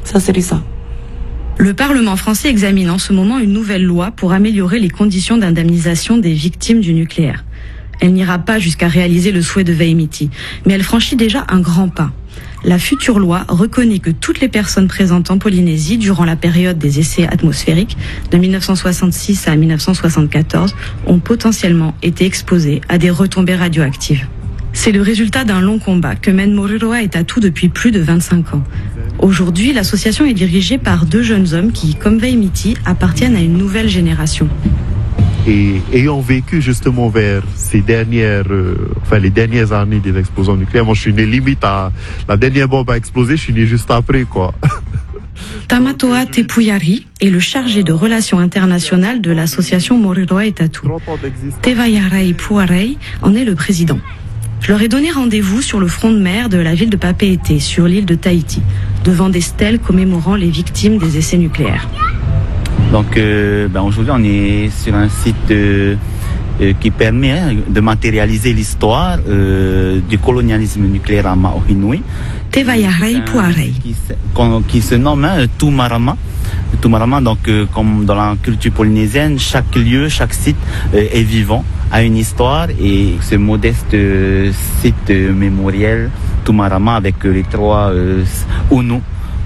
Ça serait ça. Le Parlement français examine en ce moment une nouvelle loi pour améliorer les conditions d'indemnisation des victimes du nucléaire. Elle n'ira pas jusqu'à réaliser le souhait de Veimiti, mais elle franchit déjà un grand pas. La future loi reconnaît que toutes les personnes présentes en Polynésie durant la période des essais atmosphériques de 1966 à 1974 ont potentiellement été exposées à des retombées radioactives. C'est le résultat d'un long combat que mène Moriroa et Tatu depuis plus de 25 ans. Aujourd'hui, l'association est dirigée par 2 jeunes hommes qui, comme Veimiti, appartiennent à une nouvelle génération. Et ayant vécu justement vers les dernières années des explosions nucléaires, moi je suis né limite à la dernière bombe a explosé, je suis né juste après quoi. Tamatoa Tepuyari est le chargé de relations internationales de l'association Moriroa et Tatu. Tevayarai Puarei en est le président. Je leur ai donné rendez-vous sur le front de mer de la ville de Papeete, sur l'île de Tahiti, devant des stèles commémorant les victimes des essais nucléaires. Donc aujourd'hui on est sur un site qui permet de matérialiser l'histoire du colonialisme nucléaire à Maohinui. Tevayarai Puarei. Qui se nomme Tumarama. Tumarama, donc comme dans la culture polynésienne, chaque lieu, chaque site est vivant, a une histoire, et ce modeste site mémoriel Tumarama avec les 3 Unu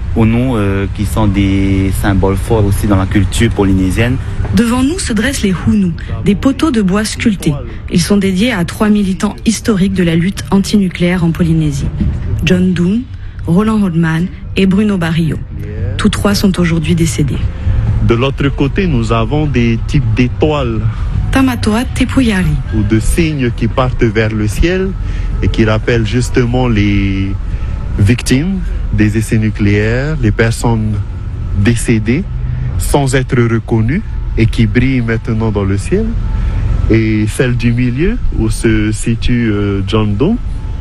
qui sont des symboles forts aussi dans la culture polynésienne. Devant nous se dressent les Hunu, des poteaux de bois sculptés. Ils sont dédiés à 3 militants historiques de la lutte antinucléaire en Polynésie. John Doon, Roland Hodman et Bruno Barrio. Tous 3 sont aujourd'hui décédés. De l'autre côté, nous avons des types d'étoiles. Tamatoa Tepuyari. Ou de signes qui partent vers le ciel et qui rappellent justement les victimes des essais nucléaires, les personnes décédées sans être reconnues et qui brillent maintenant dans le ciel. Et celle du milieu où se situe John Doe,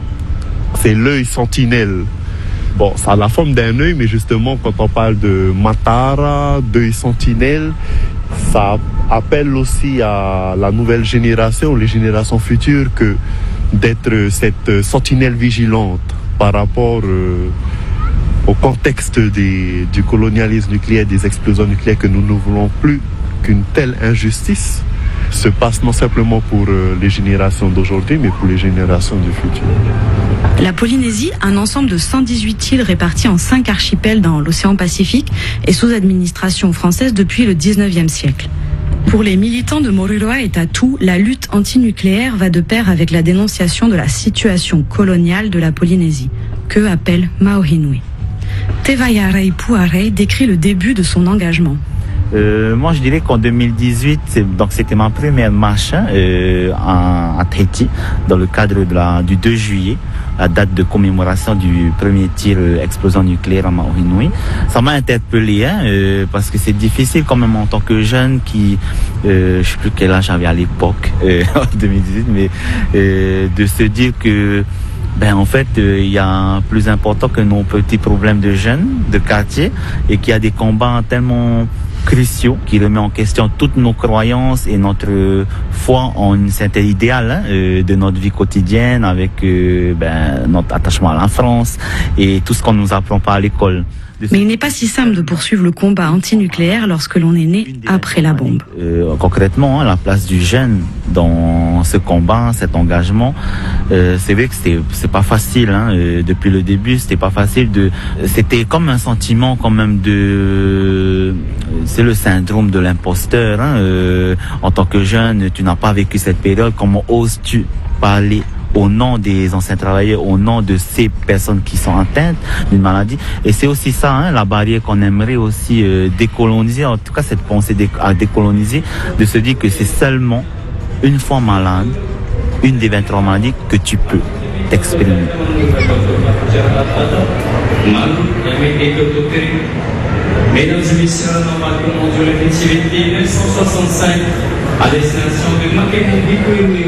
c'est l'œil sentinelle. Bon, ça a la forme d'un œil, mais justement quand on parle de Matara, d'œil sentinelle, ça appelle aussi à la nouvelle génération, les générations futures, que d'être cette sentinelle vigilante par rapport au contexte du colonialisme nucléaire, des explosions nucléaires, que nous ne voulons plus qu'une telle injustice se passe non simplement pour les générations d'aujourd'hui, mais pour les générations du futur. La Polynésie, un ensemble de 118 îles réparties en 5 archipels dans l'océan Pacifique, est sous administration française depuis le 19e siècle. Pour les militants de Moriroa et Tatu, la lutte antinucléaire va de pair avec la dénonciation de la situation coloniale de la Polynésie, que appelle Maohinui. Tevayarai Puarei décrit le début de son engagement. Moi, je dirais qu'en 2018, c'était ma première marche à Tahiti, dans le cadre du 2 juillet, la date de commémoration du premier tir explosion nucléaire à Maohinui. Ça m'a interpellé, parce que c'est difficile quand même en tant que jeune qui, je sais plus quel âge j'avais à l'époque, en 2018, mais de se dire que en fait, il y a plus important que nos petits problèmes de jeunes, de quartier, et qu'il y a des combats tellement cruciaux qui remet en question toutes nos croyances et notre foi en une certaine idéal de notre vie quotidienne, avec notre attachement à la France et tout ce qu'on nous apprend pas à l'école. Mais il n'est pas si simple de poursuivre le combat antinucléaire lorsque l'on est né après la bombe. Concrètement, la place du jeune dans ce combat, cet engagement, c'est vrai que c'est pas facile. Depuis le début, c'était pas facile. C'était comme un sentiment quand même c'est le syndrome de l'imposteur. En tant que jeune, tu n'as pas vécu cette période. Comment oses-tu parler au nom des anciens travailleurs, au nom de ces personnes qui sont atteintes d'une maladie? Et c'est aussi ça, la barrière qu'on aimerait aussi décoloniser, en tout cas cette pensée à décoloniser, de se dire que c'est seulement une fois malade, une des 23 maladies, que tu peux t'exprimer. Mesdames et messieurs, l'embarquement du Reflexivity 965 à destination de Makendi.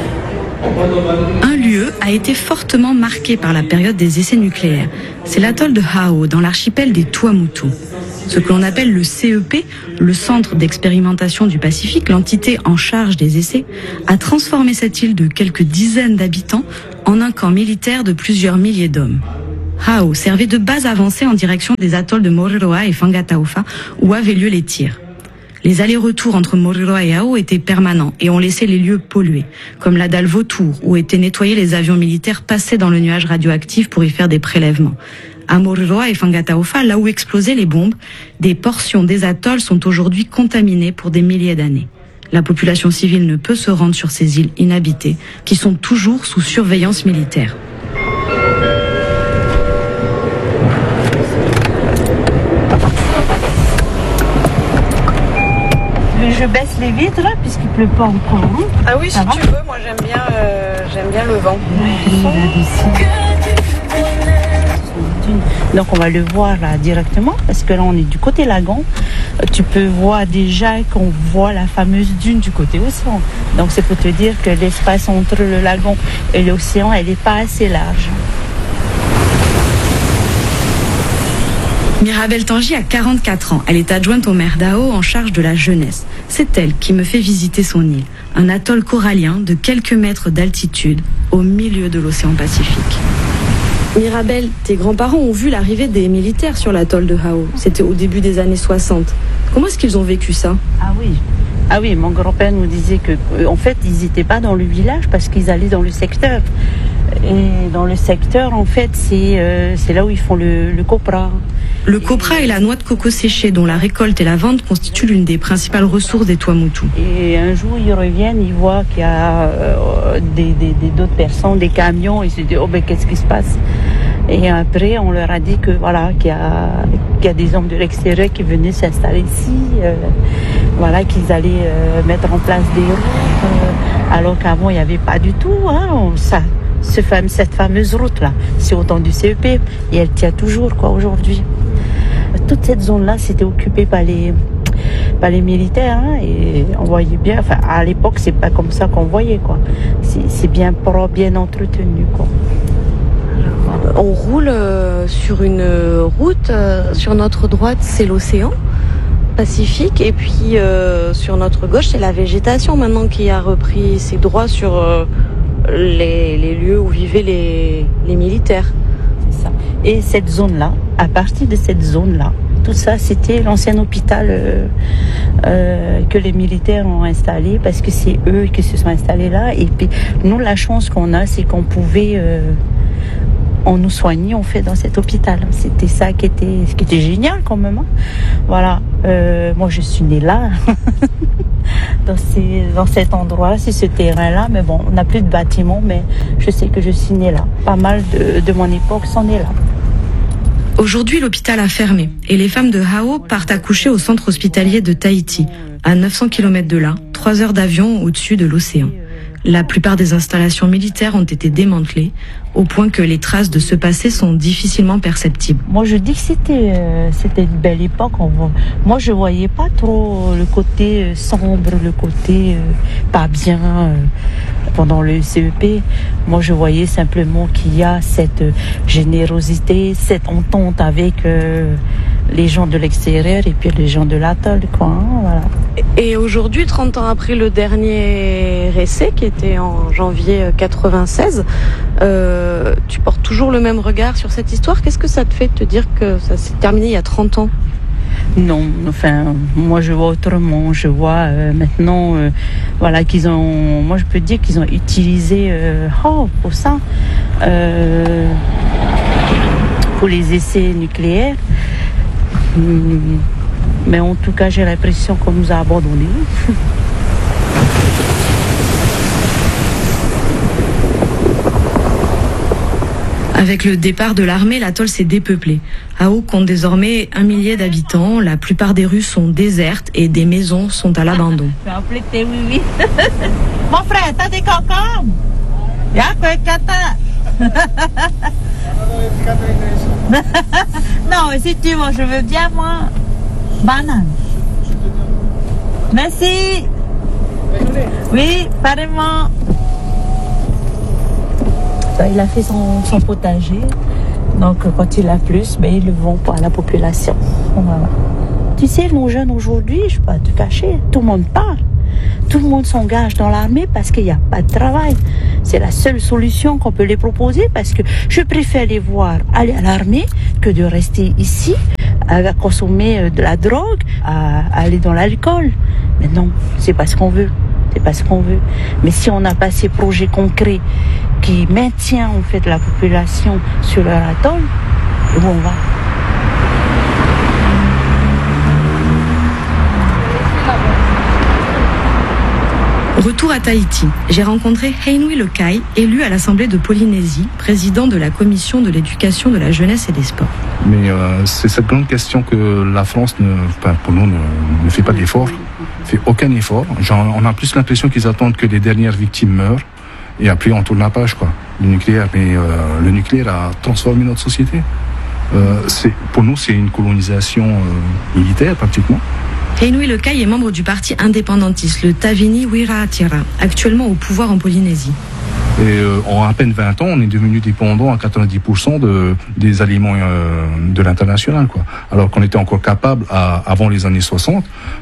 Un lieu a été fortement marqué par la période des essais nucléaires. C'est l'atoll de Hao, dans l'archipel des Tuamotu. Ce que l'on appelle le CEP, le Centre d'expérimentation du Pacifique, l'entité en charge des essais, a transformé cette île de quelques dizaines d'habitants en un camp militaire de plusieurs milliers d'hommes. Hao servait de base avancée en direction des atolls de Moriroa et Fangataufa où avaient lieu les tirs. Les allers-retours entre Moriroa et Hao étaient permanents et ont laissé les lieux pollués, comme la dalle Vautour où étaient nettoyés les avions militaires passés dans le nuage radioactif pour y faire des prélèvements. À Moriroa et Fangataufa, là où explosaient les bombes, des portions des atolls sont aujourd'hui contaminées pour des milliers d'années. La population civile ne peut se rendre sur ces îles inhabitées, qui sont toujours sous surveillance militaire. Je baisse les vitres là, puisqu'il pleut pas encore. Ah oui, si tu veux, moi j'aime bien le vent. Donc on va le voir là directement, parce que là on est du côté lagon. Tu peux voir déjà qu'on voit la fameuse dune du côté océan. Donc c'est pour te dire que l'espace entre le lagon et l'océan, elle n'est pas assez large. Mirabel Tangi a 44 ans. Elle est adjointe au maire d'Hao en charge de la jeunesse. C'est elle qui me fait visiter son île, un atoll corallien de quelques mètres d'altitude au milieu de l'océan Pacifique. Mirabel, tes grands-parents ont vu l'arrivée des militaires sur l'atoll de Hao. C'était au début des années 60. Comment est-ce qu'ils ont vécu ça ? Ah oui, mon grand-père nous disait que, en fait, ils n'étaient pas dans le village parce qu'ils allaient dans le secteur. Et dans le secteur, en fait, c'est là où ils font le copra. Le copra est la noix de coco séchée dont la récolte et la vente constituent l'une des principales ressources des Tuamotu. Et un jour, ils reviennent, ils voient qu'il y a d'autres personnes, des camions, ils se disent « Oh ben, qu'est-ce qui se passe ?» Et après, on leur a dit que voilà, qu'il y a des hommes de l'extérieur qui venaient s'installer ici, voilà, qu'ils allaient mettre en place des routes, alors qu'avant, il n'y avait pas du tout, cette fameuse route-là. C'est au temps du CEP, et elle tient toujours, aujourd'hui. Toute cette zone-là, c'était occupée par les militaires, et on voyait bien, enfin, à l'époque, c'est pas comme ça qu'on voyait, C'est bien propre, bien entretenu, On roule sur une route, sur notre droite c'est l'océan Pacifique et puis sur notre gauche c'est la végétation maintenant qui a repris ses droits sur les lieux où vivaient les militaires. C'est ça. Et cette zone-là, à partir de cette zone-là, tout ça c'était l'ancien hôpital que les militaires ont installé parce que c'est eux qui se sont installés là. Et puis nous la chance qu'on a c'est qu'on pouvait... on nous soignait, on fait dans cet hôpital. C'était ça qui était génial quand même. Voilà. Moi, je suis née là, dans cet endroit, sur ce terrain-là. Mais bon, on n'a plus de bâtiment, mais je sais que je suis née là. Pas mal de mon époque sont nées là. Aujourd'hui, l'hôpital a fermé et les femmes de Hao partent accoucher au centre hospitalier de Tahiti, à 900 km de là, 3 heures d'avion au-dessus de l'océan. La plupart des installations militaires ont été démantelées, au point que les traces de ce passé sont difficilement perceptibles. Moi, je dis que c'était une belle époque. Moi, je voyais pas trop le côté sombre, le côté pas bien pendant le CEP. Moi, je voyais simplement qu'il y a cette générosité, cette entente avec les gens de l'extérieur et puis les gens de l'atoll, voilà. Et aujourd'hui, 30 ans après le dernier essai, qui était en janvier 96, tu portes toujours le même regard sur cette histoire. Qu'est-ce que ça te fait de te dire que ça s'est terminé il y a 30 ans ? Non, enfin, moi je vois autrement. Je vois maintenant, voilà, moi je peux dire qu'ils ont utilisé pour ça, pour les essais nucléaires. Mais en tout cas, j'ai l'impression qu'on nous a abandonnés. Avec le départ de l'armée, l'atoll s'est dépeuplé. Hao compte désormais 1 millier d'habitants. La plupart des rues sont désertes et des maisons sont à l'abandon. Mon frère, t'as des concombres? Non, si tu veux, je veux bien, moi. Banane. Merci. Oui, apparemment. Il a fait son potager. Donc, quand il a plus, il le vend à la population. Voilà. Tu sais, nos jeunes aujourd'hui, je ne vais pas te cacher, tout le monde parle. Tout le monde s'engage dans l'armée parce qu'il n'y a pas de travail. C'est la seule solution qu'on peut les proposer parce que je préfère les voir aller à l'armée que de rester ici à consommer de la drogue, à aller dans l'alcool. Mais non, c'est pas ce qu'on veut. C'est pas ce qu'on veut. Mais si on n'a pas ces projets concrets qui maintiennent en fait la population sur leur atoll, où on va? Retour à Tahiti, j'ai rencontré Heinui Lekai, élu à l'Assemblée de Polynésie, président de la Commission de l'éducation, de la jeunesse et des sports. Mais c'est cette grande question que la France, pour nous, ne fait pas d'effort, ne fait aucun effort. On a plus l'impression qu'ils attendent que les dernières victimes meurent et après on tourne la page, quoi. Le nucléaire, mais le nucléaire a transformé notre société. Pour nous, c'est une colonisation militaire pratiquement. Heinui Lekai est membre du parti indépendantiste, le Tavini Wiraatira, actuellement au pouvoir en Polynésie. Et en à peine 20 ans, on est devenu dépendant à 90% des aliments de l'international, quoi. Alors qu'on était encore capable, avant les années 60,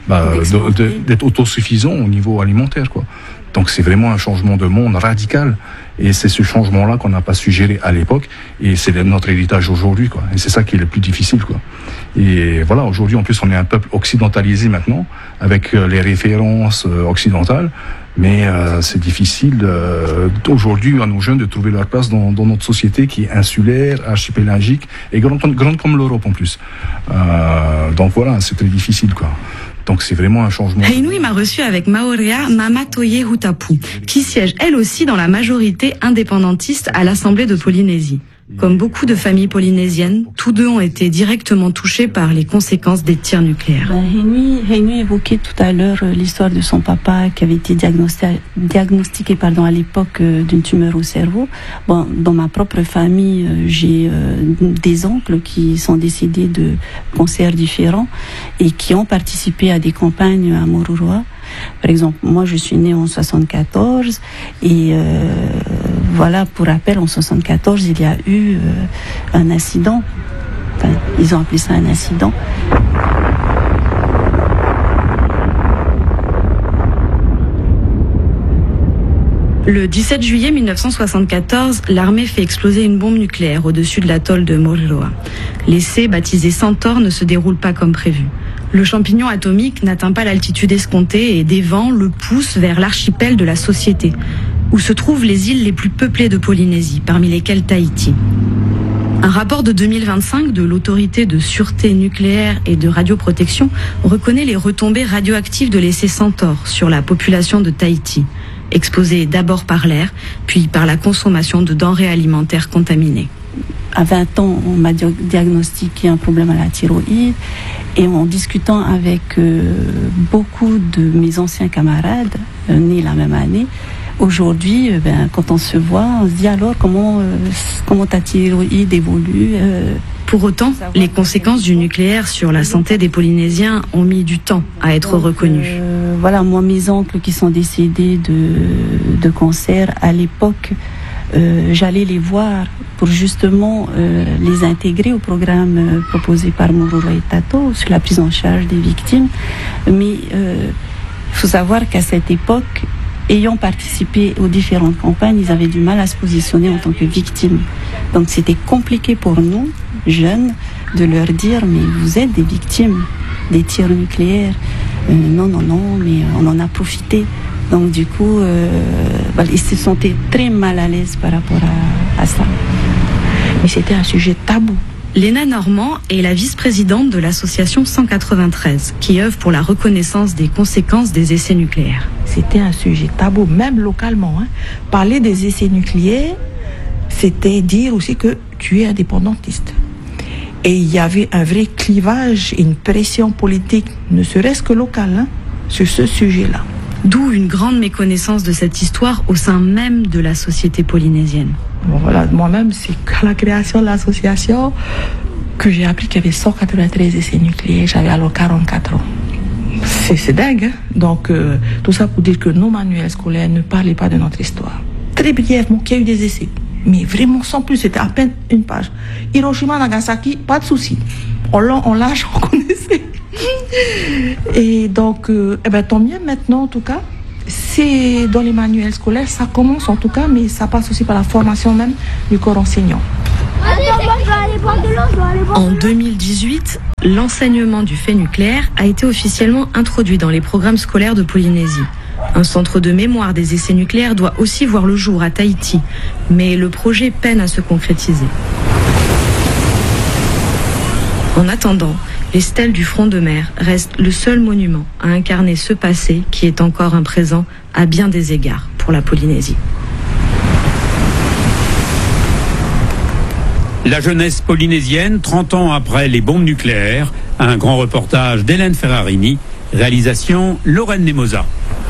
d'être autosuffisant au niveau alimentaire, quoi. Donc c'est vraiment un changement de monde radical. Et c'est ce changement-là qu'on n'a pas su gérer à l'époque. Et c'est notre héritage aujourd'hui, quoi. Et c'est ça qui est le plus difficile, quoi. Et voilà, aujourd'hui, en plus, on est un peuple occidentalisé maintenant, avec les références occidentales. Mais c'est difficile aujourd'hui à nos jeunes de trouver leur place dans notre société qui est insulaire, archipélagique et grande comme l'Europe en plus. Donc voilà, c'est très difficile, quoi. Donc c'est vraiment un changement. Heinui m'a reçu avec Maorea Mamatoye Hutapu, qui siège elle aussi dans la majorité indépendantiste à l'Assemblée de Polynésie. Comme beaucoup de familles polynésiennes, tous deux ont été directement touchés par les conséquences des tirs nucléaires. Heinui évoquait tout à l'heure l'histoire de son papa qui avait été diagnostiqué à l'époque d'une tumeur au cerveau. Bon, dans ma propre famille, j'ai des oncles qui sont décédés de cancers différents et qui ont participé à des campagnes à Mururoa. Par exemple, moi je suis née en 74 et voilà, pour rappel, en 74, il y a eu un accident. Enfin, ils ont appelé ça un accident. Le 17 juillet 1974, l'armée fait exploser une bombe nucléaire au-dessus de l'atoll de Moriroa. L'essai, baptisé Centaure, ne se déroule pas comme prévu. Le champignon atomique n'atteint pas l'altitude escomptée et des vents le poussent vers l'archipel de la Société, où se trouvent les îles les plus peuplées de Polynésie, parmi lesquelles Tahiti. Un rapport de 2025 de l'autorité de sûreté nucléaire et de radioprotection reconnaît les retombées radioactives de l'essai Centaure sur la population de Tahiti, exposée d'abord par l'air, puis par la consommation de denrées alimentaires contaminées. À 20 ans, on m'a diagnostiqué un problème à la thyroïde et en discutant avec beaucoup de mes anciens camarades, nés la même année, aujourd'hui, quand on se voit, on se dit alors comment ta thyroïde évolue. Pour autant, les conséquences du nucléaire sur la santé des Polynésiens ont mis du temps à être reconnues. Voilà, moi, mes oncles qui sont décédés de cancer, à l'époque, j'allais les voir pour justement les intégrer au programme proposé par Mururoa et Tato sur la prise en charge des victimes. Mais il faut savoir qu'à cette époque, ayant participé aux différentes campagnes, ils avaient du mal à se positionner en tant que victimes. Donc c'était compliqué pour nous, jeunes, de leur dire « mais vous êtes des victimes des tirs nucléaires ». Non, mais on en a profité. Donc du coup, ils se sentaient très mal à l'aise par rapport à ça. Mais c'était un sujet tabou. Léna Normand est la vice-présidente de l'association 193, qui œuvre pour la reconnaissance des conséquences des essais nucléaires. C'était un sujet tabou, même localement. Parler des essais nucléaires, c'était dire aussi que tu es indépendantiste. Et il y avait un vrai clivage, une pression politique, ne serait-ce que locale, sur ce sujet-là. D'où une grande méconnaissance de cette histoire au sein même de la société polynésienne. Bon, voilà, moi-même, c'est qu'à la création de l'association que j'ai appris qu'il y avait 193 essais nucléaires. J'avais alors 44 ans. C'est dingue, hein? Donc, tout ça pour dire que nos manuels scolaires ne parlaient pas de notre histoire. Très brièvement, qu'il y a eu des essais. Mais vraiment, sans plus, c'était à peine une page. Hiroshima, Nagasaki, pas de souci. On lâche, on connaissait. Et donc, tant mieux maintenant, en tout cas. c'est dans les manuels scolaires, ça commence en tout cas, mais ça passe aussi par la formation même du corps enseignant. En 2018, l'enseignement du fait nucléaire a été officiellement introduit dans les programmes scolaires de Polynésie. Un centre de mémoire des essais nucléaires doit aussi voir le jour à Tahiti, mais le projet peine à se concrétiser. En attendant, les stèles du front de mer restent le seul monument à incarner ce passé qui est encore un présent à bien des égards pour la Polynésie. La jeunesse polynésienne, 30 ans après les bombes nucléaires, un grand reportage d'Hélène Ferrarini, réalisation Lorraine Nemosa.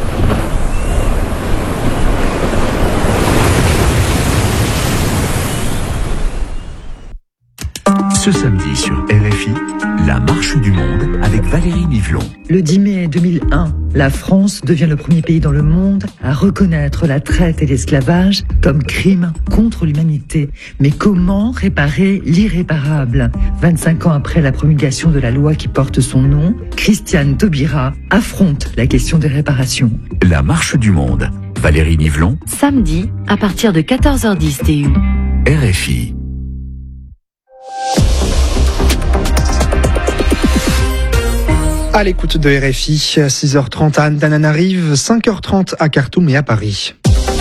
Ce samedi sur RFI, la marche du monde avec Valérie Nivelon. Le 10 mai 2001, la France devient le premier pays dans le monde à reconnaître la traite et l'esclavage comme crime contre l'humanité. Mais comment réparer l'irréparable ? 25 ans après la promulgation de la loi qui porte son nom, Christiane Taubira affronte la question des réparations. La marche du monde. Valérie Nivelon. Samedi, à partir de 14h10 TU. RFI. À l'écoute de RFI, 6h30 à Antananarive, 5h30 à Khartoum et à Paris.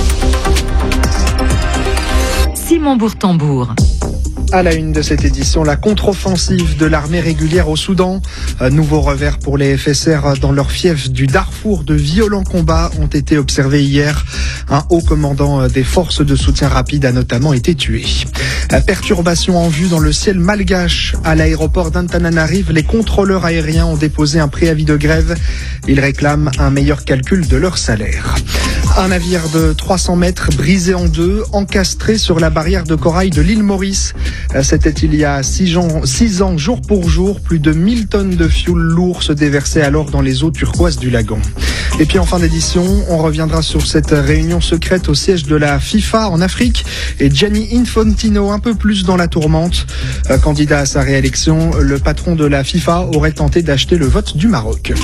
Simon Bourtambour. À la une de cette édition, la contre-offensive de l'armée régulière au Soudan. Un nouveau revers pour les FSR dans leur fief du Darfour. De violents combats ont été observés hier. Un haut commandant des forces de soutien rapide a notamment été tué. La perturbation en vue dans le ciel malgache. À l'aéroport d'Antananarive, les contrôleurs aériens ont déposé un préavis de grève. Ils réclament un meilleur calcul de leur salaire. Un navire de 300 mètres brisé en deux, encastré sur la barrière de corail de l'île Maurice. C'était il y a 6 ans, jour pour jour. Plus de 1000 tonnes de fioul lourd se déversaient alors dans les eaux turquoises du lagon. Et puis en fin d'édition, on reviendra sur cette réunion secrète au siège de la FIFA en Afrique. Et Gianni Infantino un peu plus dans la tourmente. Candidat à sa réélection, le patron de la FIFA aurait tenté d'acheter le vote du Maroc.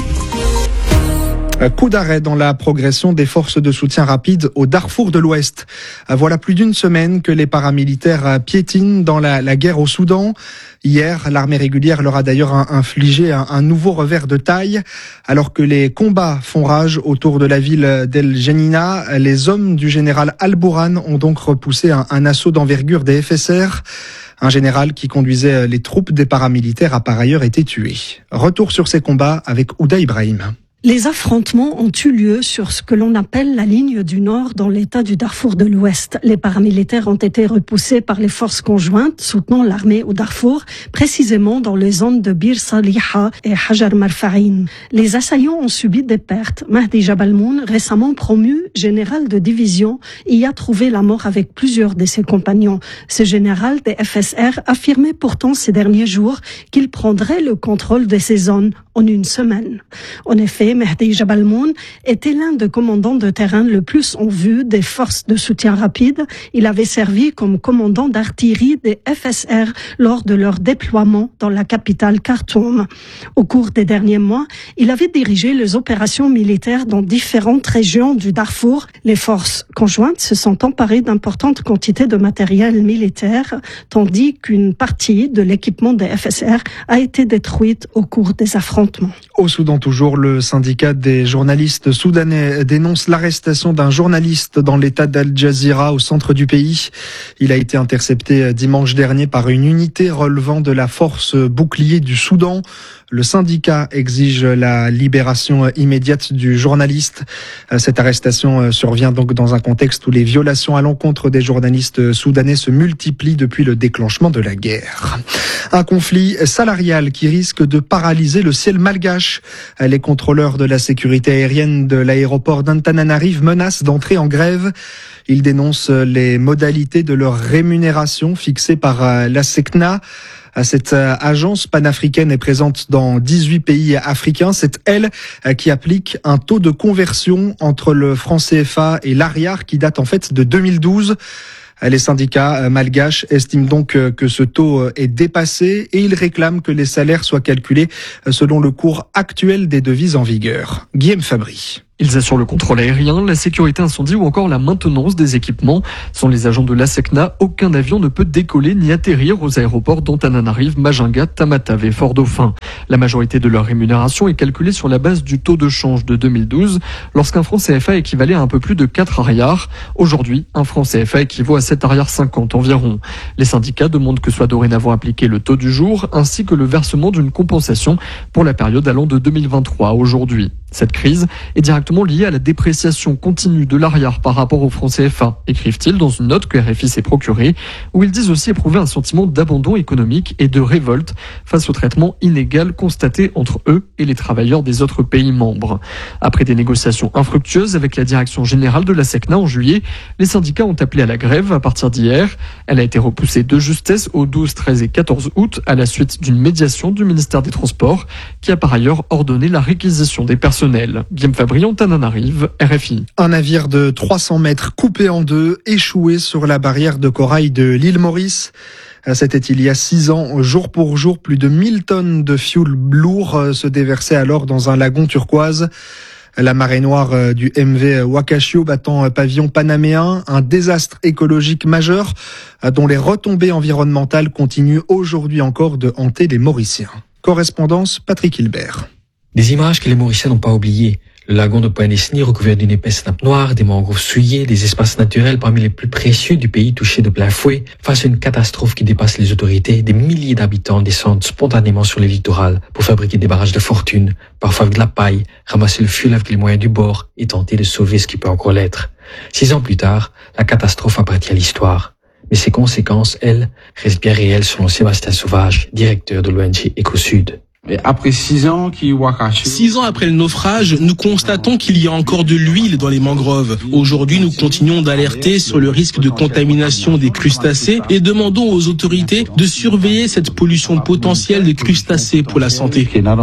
Coup d'arrêt dans la progression des forces de soutien rapide au Darfour de l'Ouest. Voilà plus d'une semaine que les paramilitaires piétinent dans la guerre au Soudan. Hier, l'armée régulière leur a d'ailleurs infligé un nouveau revers de taille. Alors que les combats font rage autour de la ville d'El Jeninna, les hommes du général Al-Bourhan ont donc repoussé un assaut d'envergure des FSR. Un général qui conduisait les troupes des paramilitaires a par ailleurs été tué. Retour sur ces combats avec Ouda Ibrahim. Les affrontements ont eu lieu sur ce que l'on appelle la ligne du Nord dans l'état du Darfour de l'Ouest. Les paramilitaires ont été repoussés par les forces conjointes soutenant l'armée au Darfour, précisément dans les zones de Bir Saliha et Hajar Marfa'in. Les assaillants ont subi des pertes. Mahdi Jabalmoun, récemment promu général de division, y a trouvé la mort avec plusieurs de ses compagnons. Ce général des FSR affirmait pourtant ces derniers jours qu'il prendrait le contrôle de ces zones en une semaine. En effet, Mahdi Jabalmoun était l'un des commandants de terrain le plus en vue des forces de soutien rapide. Il avait servi comme commandant d'artillerie des FSR lors de leur déploiement dans la capitale Khartoum. Au cours des derniers mois, il avait dirigé les opérations militaires dans différentes régions du Darfour. Les forces conjointes se sont emparées d'importantes quantités de matériel militaire, tandis qu'une partie de l'équipement des FSR a été détruite au cours des affrontements. Au Soudan toujours, le syndicat des journalistes soudanais dénonce l'arrestation d'un journaliste dans l'état d'Al Jazeera au centre du pays. Il a été intercepté dimanche dernier par une unité relevant de la force bouclier du Soudan. Le syndicat exige la libération immédiate du journaliste. Cette arrestation survient donc dans un contexte où les violations à l'encontre des journalistes soudanais se multiplient depuis le déclenchement de la guerre. Un conflit salarial qui risque de paralyser le ciel malgache. Les contrôleurs de la sécurité aérienne de l'aéroport d'Antananarive menacent d'entrer en grève. Ils dénoncent les modalités de leur rémunération fixées par la SECNA. Cette agence panafricaine est présente dans 18 pays africains. C'est elle qui applique un taux de conversion entre le franc CFA et l'ariar qui date en fait de 2012. Les syndicats malgaches estiment donc que ce taux est dépassé et ils réclament que les salaires soient calculés selon le cours actuel des devises en vigueur. Guillaume Fabry. Ils assurent le contrôle aérien, la sécurité incendie ou encore la maintenance des équipements. Sans les agents de l'ASECNA, aucun avion ne peut décoller ni atterrir aux aéroports d'Antananarive, Majinga, Tamatave et Fort-Dauphin. La majorité de leur rémunération est calculée sur la base du taux de change de 2012, lorsqu'un franc CFA équivalait à un peu plus de 4 arrières. Aujourd'hui, un franc CFA équivaut à 7 arrières 50 environ. Les syndicats demandent que soit dorénavant appliqué le taux du jour, ainsi que le versement d'une compensation pour la période allant de 2023 à aujourd'hui. Cette crise est directement liée à la dépréciation continue de l'ariard par rapport au franc CFA, écrivent-ils dans une note que RFI s'est procurée, où ils disent aussi éprouver un sentiment d'abandon économique et de révolte face au traitement inégal constaté entre eux et les travailleurs des autres pays membres. Après des négociations infructueuses avec la direction générale de l'ASECNA en juillet, les syndicats ont appelé à la grève à partir d'hier. Elle a été repoussée de justesse aux 12, 13 et 14 août à la suite d'une médiation du ministère des Transports qui a par ailleurs ordonné la réquisition des personnels. Guillaume Fabrion, Antananarive, RFI. Un navire de 300 mètres coupé en deux, échoué sur la barrière de corail de l'île Maurice. C'était il y a 6 ans. Jour pour jour, plus de 1000 tonnes de fioul lourd se déversaient alors dans un lagon turquoise. La marée noire du MV Wakashio battant pavillon panaméen, un désastre écologique majeur dont les retombées environnementales continuent aujourd'hui encore de hanter les Mauriciens. Correspondance Patrick Hilbert. Des images que les Mauriciens n'ont pas oubliées. Le lagon de Point-Nesny recouvert d'une épaisse nappe noire, des mangroves souillées, des espaces naturels parmi les plus précieux du pays touchés de plein fouet. Face à une catastrophe qui dépasse les autorités, des milliers d'habitants descendent spontanément sur les littorales pour fabriquer des barrages de fortune, parfois avec de la paille, ramasser le fioul avec les moyens du bord et tenter de sauver ce qui peut encore l'être. 6 ans plus tard, la catastrophe appartient à l'histoire. Mais ses conséquences, elles, restent bien réelles selon Sébastien Sauvage, directeur de l'ONG Éco-Sud. Après 6 ans après le naufrage, nous constatons qu'il y a encore de l'huile dans les mangroves. Aujourd'hui, nous continuons d'alerter sur le risque de contamination des crustacés et demandons aux autorités de surveiller cette pollution potentielle des crustacés pour la santé.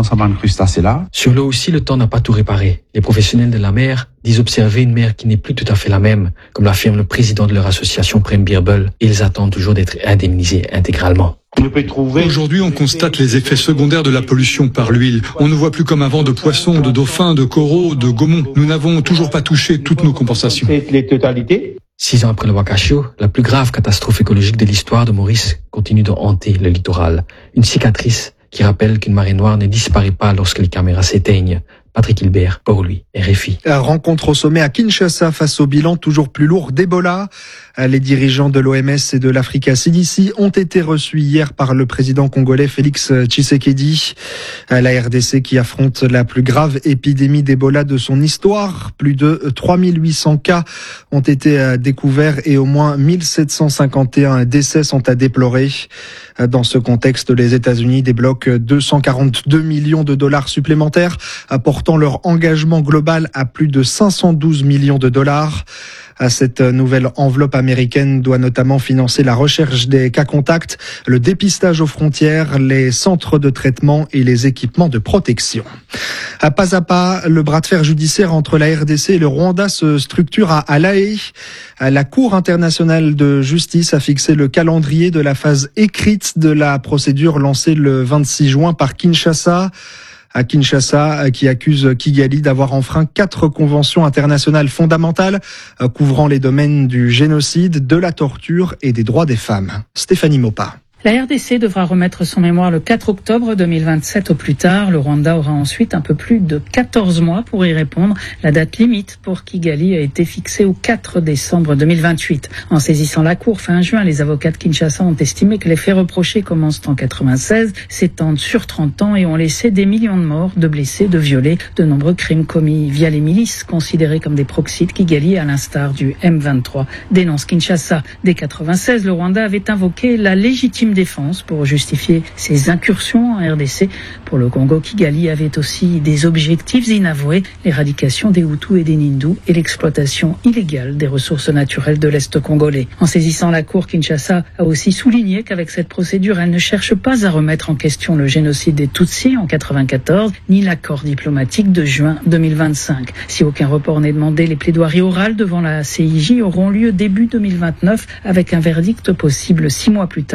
Sur l'eau aussi, le temps n'a pas tout réparé. Les professionnels de la mer disent observer une mer qui n'est plus tout à fait la même, comme l'affirme le président de leur association Prem Birbel, et ils attendent toujours d'être indemnisés intégralement. Aujourd'hui, on constate les effets secondaires de la pollution par l'huile. On ne voit plus comme avant de poissons, de dauphins, de coraux, de gaumons. Nous n'avons toujours pas touché toutes nos compensations. 6 ans après le Wakashio, la plus grave catastrophe écologique de l'histoire de Maurice continue de hanter le littoral. Une cicatrice qui rappelle qu'une marée noire ne disparaît pas lorsque les caméras s'éteignent. Patrick Hilbert, pour lui, RFI. Rencontre au sommet à Kinshasa face au bilan toujours plus lourd d'Ebola. Les dirigeants de l'OMS et de l'Africa CDC ont été reçus hier par le président congolais Félix Tshisekedi. La RDC qui affronte la plus grave épidémie d'Ebola de son histoire. Plus de 3800 cas ont été découverts et au moins 1751 décès sont à déplorer. Dans ce contexte, les États-Unis débloquent 242 millions de dollars supplémentaires, portant leur engagement global à plus de 512 millions de dollars. Cette nouvelle enveloppe américaine doit notamment financer la recherche des cas contacts, le dépistage aux frontières, les centres de traitement et les équipements de protection. Pas à pas, le bras de fer judiciaire entre la RDC et le Rwanda se structure à La Haye. La Cour internationale de justice a fixé le calendrier de la phase écrite de la procédure lancée le 26 juin par Kinshasa. À Kinshasa, qui accuse Kigali d'avoir enfreint 4 conventions internationales fondamentales couvrant les domaines du génocide, de la torture et des droits des femmes. Stéphanie Mopa. La RDC devra remettre son mémoire le 4 octobre 2027 au plus tard. Le Rwanda aura ensuite un peu plus de 14 mois pour y répondre. La date limite pour Kigali a été fixée au 4 décembre 2028. En saisissant la Cour fin juin, les avocats de Kinshasa ont estimé que les faits reprochés commencent en 96, s'étendent sur 30 ans et ont laissé des millions de morts, de blessés, de violés, de nombreux crimes commis via les milices considérées comme des proxys de Kigali à l'instar du M23. Dénonce Kinshasa. Dès 96, le Rwanda avait invoqué la légitime défense pour justifier ses incursions en RDC. Pour le Congo, Kigali avait aussi des objectifs inavoués, l'éradication des Hutus et des Nindous et l'exploitation illégale des ressources naturelles de l'Est congolais. En saisissant la Cour, Kinshasa a aussi souligné qu'avec cette procédure, elle ne cherche pas à remettre en question le génocide des Tutsis en 94, ni l'accord diplomatique de juin 2025. Si aucun report n'est demandé, les plaidoiries orales devant la CIJ auront lieu début 2029 avec un verdict possible 6 mois plus tard.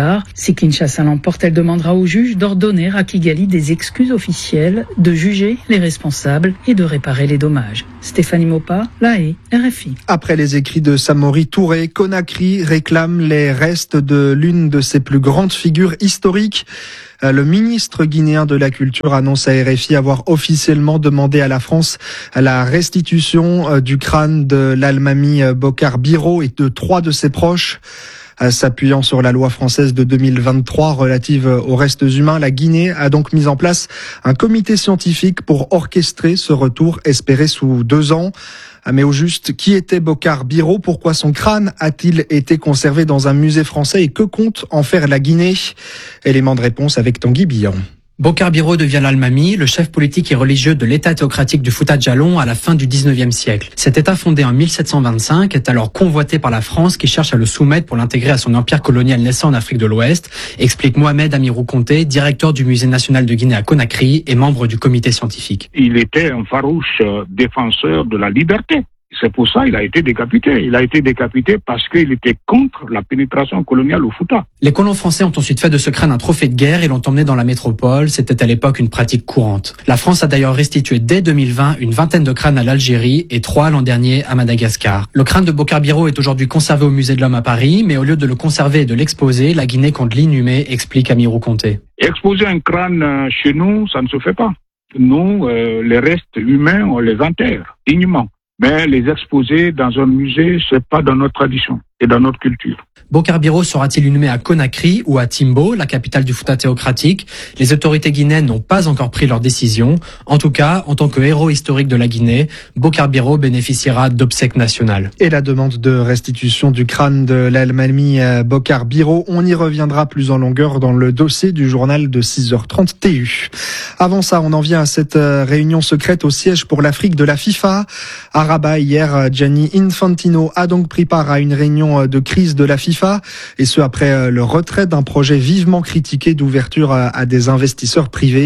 Si Kinshasa l'emporte, elle demandera au juge d'ordonner à Kigali des excuses officielles, de juger les responsables et de réparer les dommages. Stéphanie Mopa, La Haye, RFI. Après les écrits de Samori Touré, Conakry réclame les restes de l'une de ses plus grandes figures historiques. Le ministre guinéen de la Culture annonce à RFI avoir officiellement demandé à la France la restitution du crâne de l'Almami Bokar Biro et de 3 de ses proches. S'appuyant sur la loi française de 2023 relative aux restes humains, la Guinée a donc mis en place un comité scientifique pour orchestrer ce retour espéré sous 2 ans. Mais au juste, qui était Bokar Biro? Pourquoi son crâne a-t-il été conservé dans un musée français et que compte en faire la Guinée? Élément de réponse avec Tanguy Billon. Bokar Biro devient l'Almami, le chef politique et religieux de l'État théocratique du Fouta Djallon à la fin du 19e siècle. Cet État fondé en 1725 est alors convoité par la France qui cherche à le soumettre pour l'intégrer à son empire colonial naissant en Afrique de l'Ouest, explique Mohamed Amirou Conté, directeur du Musée national de Guinée à Conakry et membre du comité scientifique. Il était un farouche défenseur de la liberté. C'est pour ça qu'il a été décapité. Il a été décapité parce qu'il était contre la pénétration coloniale au Fouta. Les colons français ont ensuite fait de ce crâne un trophée de guerre et l'ont emmené dans la métropole. C'était à l'époque une pratique courante. La France a d'ailleurs restitué dès 2020 une vingtaine de crânes à l'Algérie et 3 l'an dernier à Madagascar. Le crâne de Bokar Biro est aujourd'hui conservé au Musée de l'Homme à Paris, mais au lieu de le conserver et de l'exposer, la Guinée compte l'inhumer, explique Amirou Conté. Exposer un crâne chez nous, ça ne se fait pas. Nous, les restes humains, on les enterre dignement. Mais les exposer dans un musée, c'est pas dans notre tradition et dans notre culture. Bokar Biro sera-t-il inhumé à Conakry ou à Timbo, la capitale du Fouta théocratique? Les autorités guinéennes n'ont pas encore pris leur décision. En tout cas, en tant que héros historique de la Guinée, Bokar Biro bénéficiera d'obsèques nationales. Et la demande de restitution du crâne de l'Almami Bokar Biro, on y reviendra plus en longueur dans le dossier du journal de 6h30 TU. Avant ça, on en vient à cette réunion secrète au siège pour l'Afrique de la FIFA. À Rabat, hier, Gianni Infantino a donc pris part à une réunion de crise de la FIFA, et ce après le retrait d'un projet vivement critiqué d'ouverture à des investisseurs privés.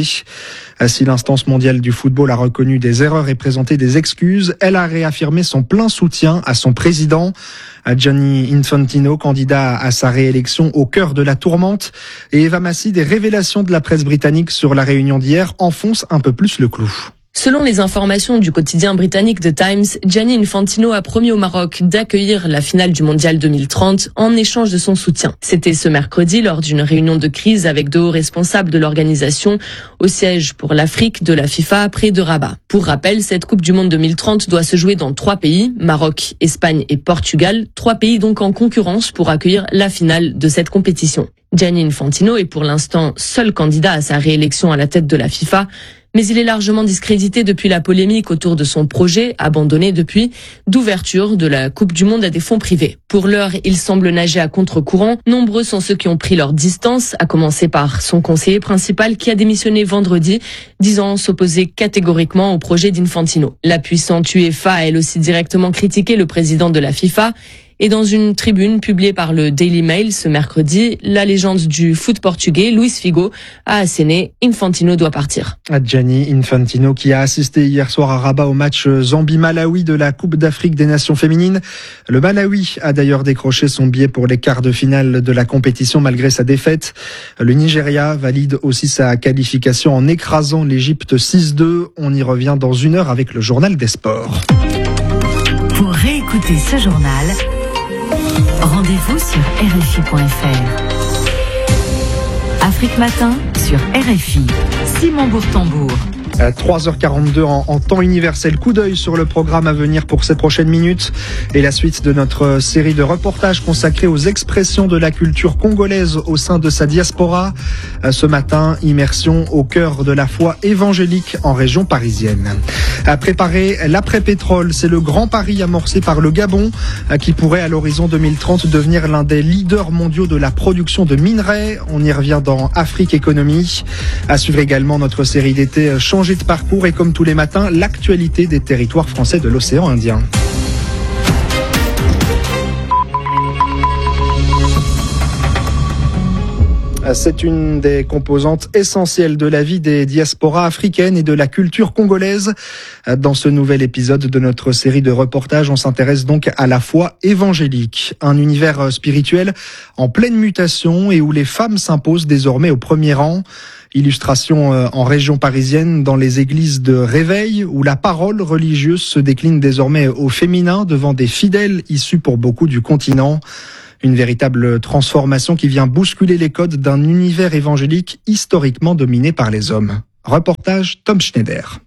Si l'instance mondiale du football a reconnu des erreurs et présenté des excuses, elle a réaffirmé son plein soutien à son président. Gianni Infantino, candidat à sa réélection au cœur de la tourmente. Et Eva Massi, des révélations de la presse britannique sur la réunion d'hier enfoncent un peu plus le clou. Selon les informations du quotidien britannique The Times, Gianni Infantino a promis au Maroc d'accueillir la finale du Mondial 2030 en échange de son soutien. C'était ce mercredi lors d'une réunion de crise avec de hauts responsables de l'organisation au siège pour l'Afrique de la FIFA près de Rabat. Pour rappel, cette Coupe du Monde 2030 doit se jouer dans 3 pays, Maroc, Espagne et Portugal, 3 pays donc en concurrence pour accueillir la finale de cette compétition. Gianni Infantino est pour l'instant seul candidat à sa réélection à la tête de la FIFA, mais il est largement discrédité depuis la polémique autour de son projet, abandonné depuis, d'ouverture de la Coupe du Monde à des fonds privés. Pour l'heure, il semble nager à contre-courant. Nombreux sont ceux qui ont pris leur distance, à commencer par son conseiller principal qui a démissionné vendredi, disant s'opposer catégoriquement au projet d'Infantino. La puissante UEFA a elle aussi directement critiqué le président de la FIFA. Et dans une tribune publiée par le Daily Mail ce mercredi, la légende du foot portugais, Luís Figo, a asséné « Infantino doit partir ». Gianni Infantino qui a assisté hier soir à Rabat au match Zambie-Malawi de la Coupe d'Afrique des Nations féminines. Le Malawi a d'ailleurs décroché son billet pour les quarts de finale de la compétition malgré sa défaite. Le Nigeria valide aussi sa qualification en écrasant l'Égypte 6-2. On y revient dans 1 heure avec le journal des sports. Pour réécouter ce journal, rendez-vous sur RFI.fr. Afrique Matin sur RFI. Simon Bourtambour. 3h42 en temps universel. Coup d'œil sur le programme à venir pour ces prochaines minutes et la suite de notre série de reportages consacrés aux expressions de la culture congolaise au sein de sa diaspora. Ce matin, immersion au cœur de la foi évangélique en région parisienne. À préparer l'après-pétrole, c'est le grand pari amorcé par le Gabon qui pourrait à l'horizon 2030 devenir l'un des leaders mondiaux de la production de minerais. On y revient dans Afrique Économie. À suivre également notre série d'été Changer de parcours et comme tous les matins, l'actualité des territoires français de l'océan Indien. C'est une des composantes essentielles de la vie des diasporas africaines et de la culture congolaise. Dans ce nouvel épisode de notre série de reportages, on s'intéresse donc à la foi évangélique, un univers spirituel en pleine mutation et où les femmes s'imposent désormais au premier rang. Illustration en région parisienne dans les églises de réveil où la parole religieuse se décline désormais au féminin devant des fidèles issus pour beaucoup du continent. Une véritable transformation qui vient bousculer les codes d'un univers évangélique historiquement dominé par les hommes. Reportage Tom Schneider.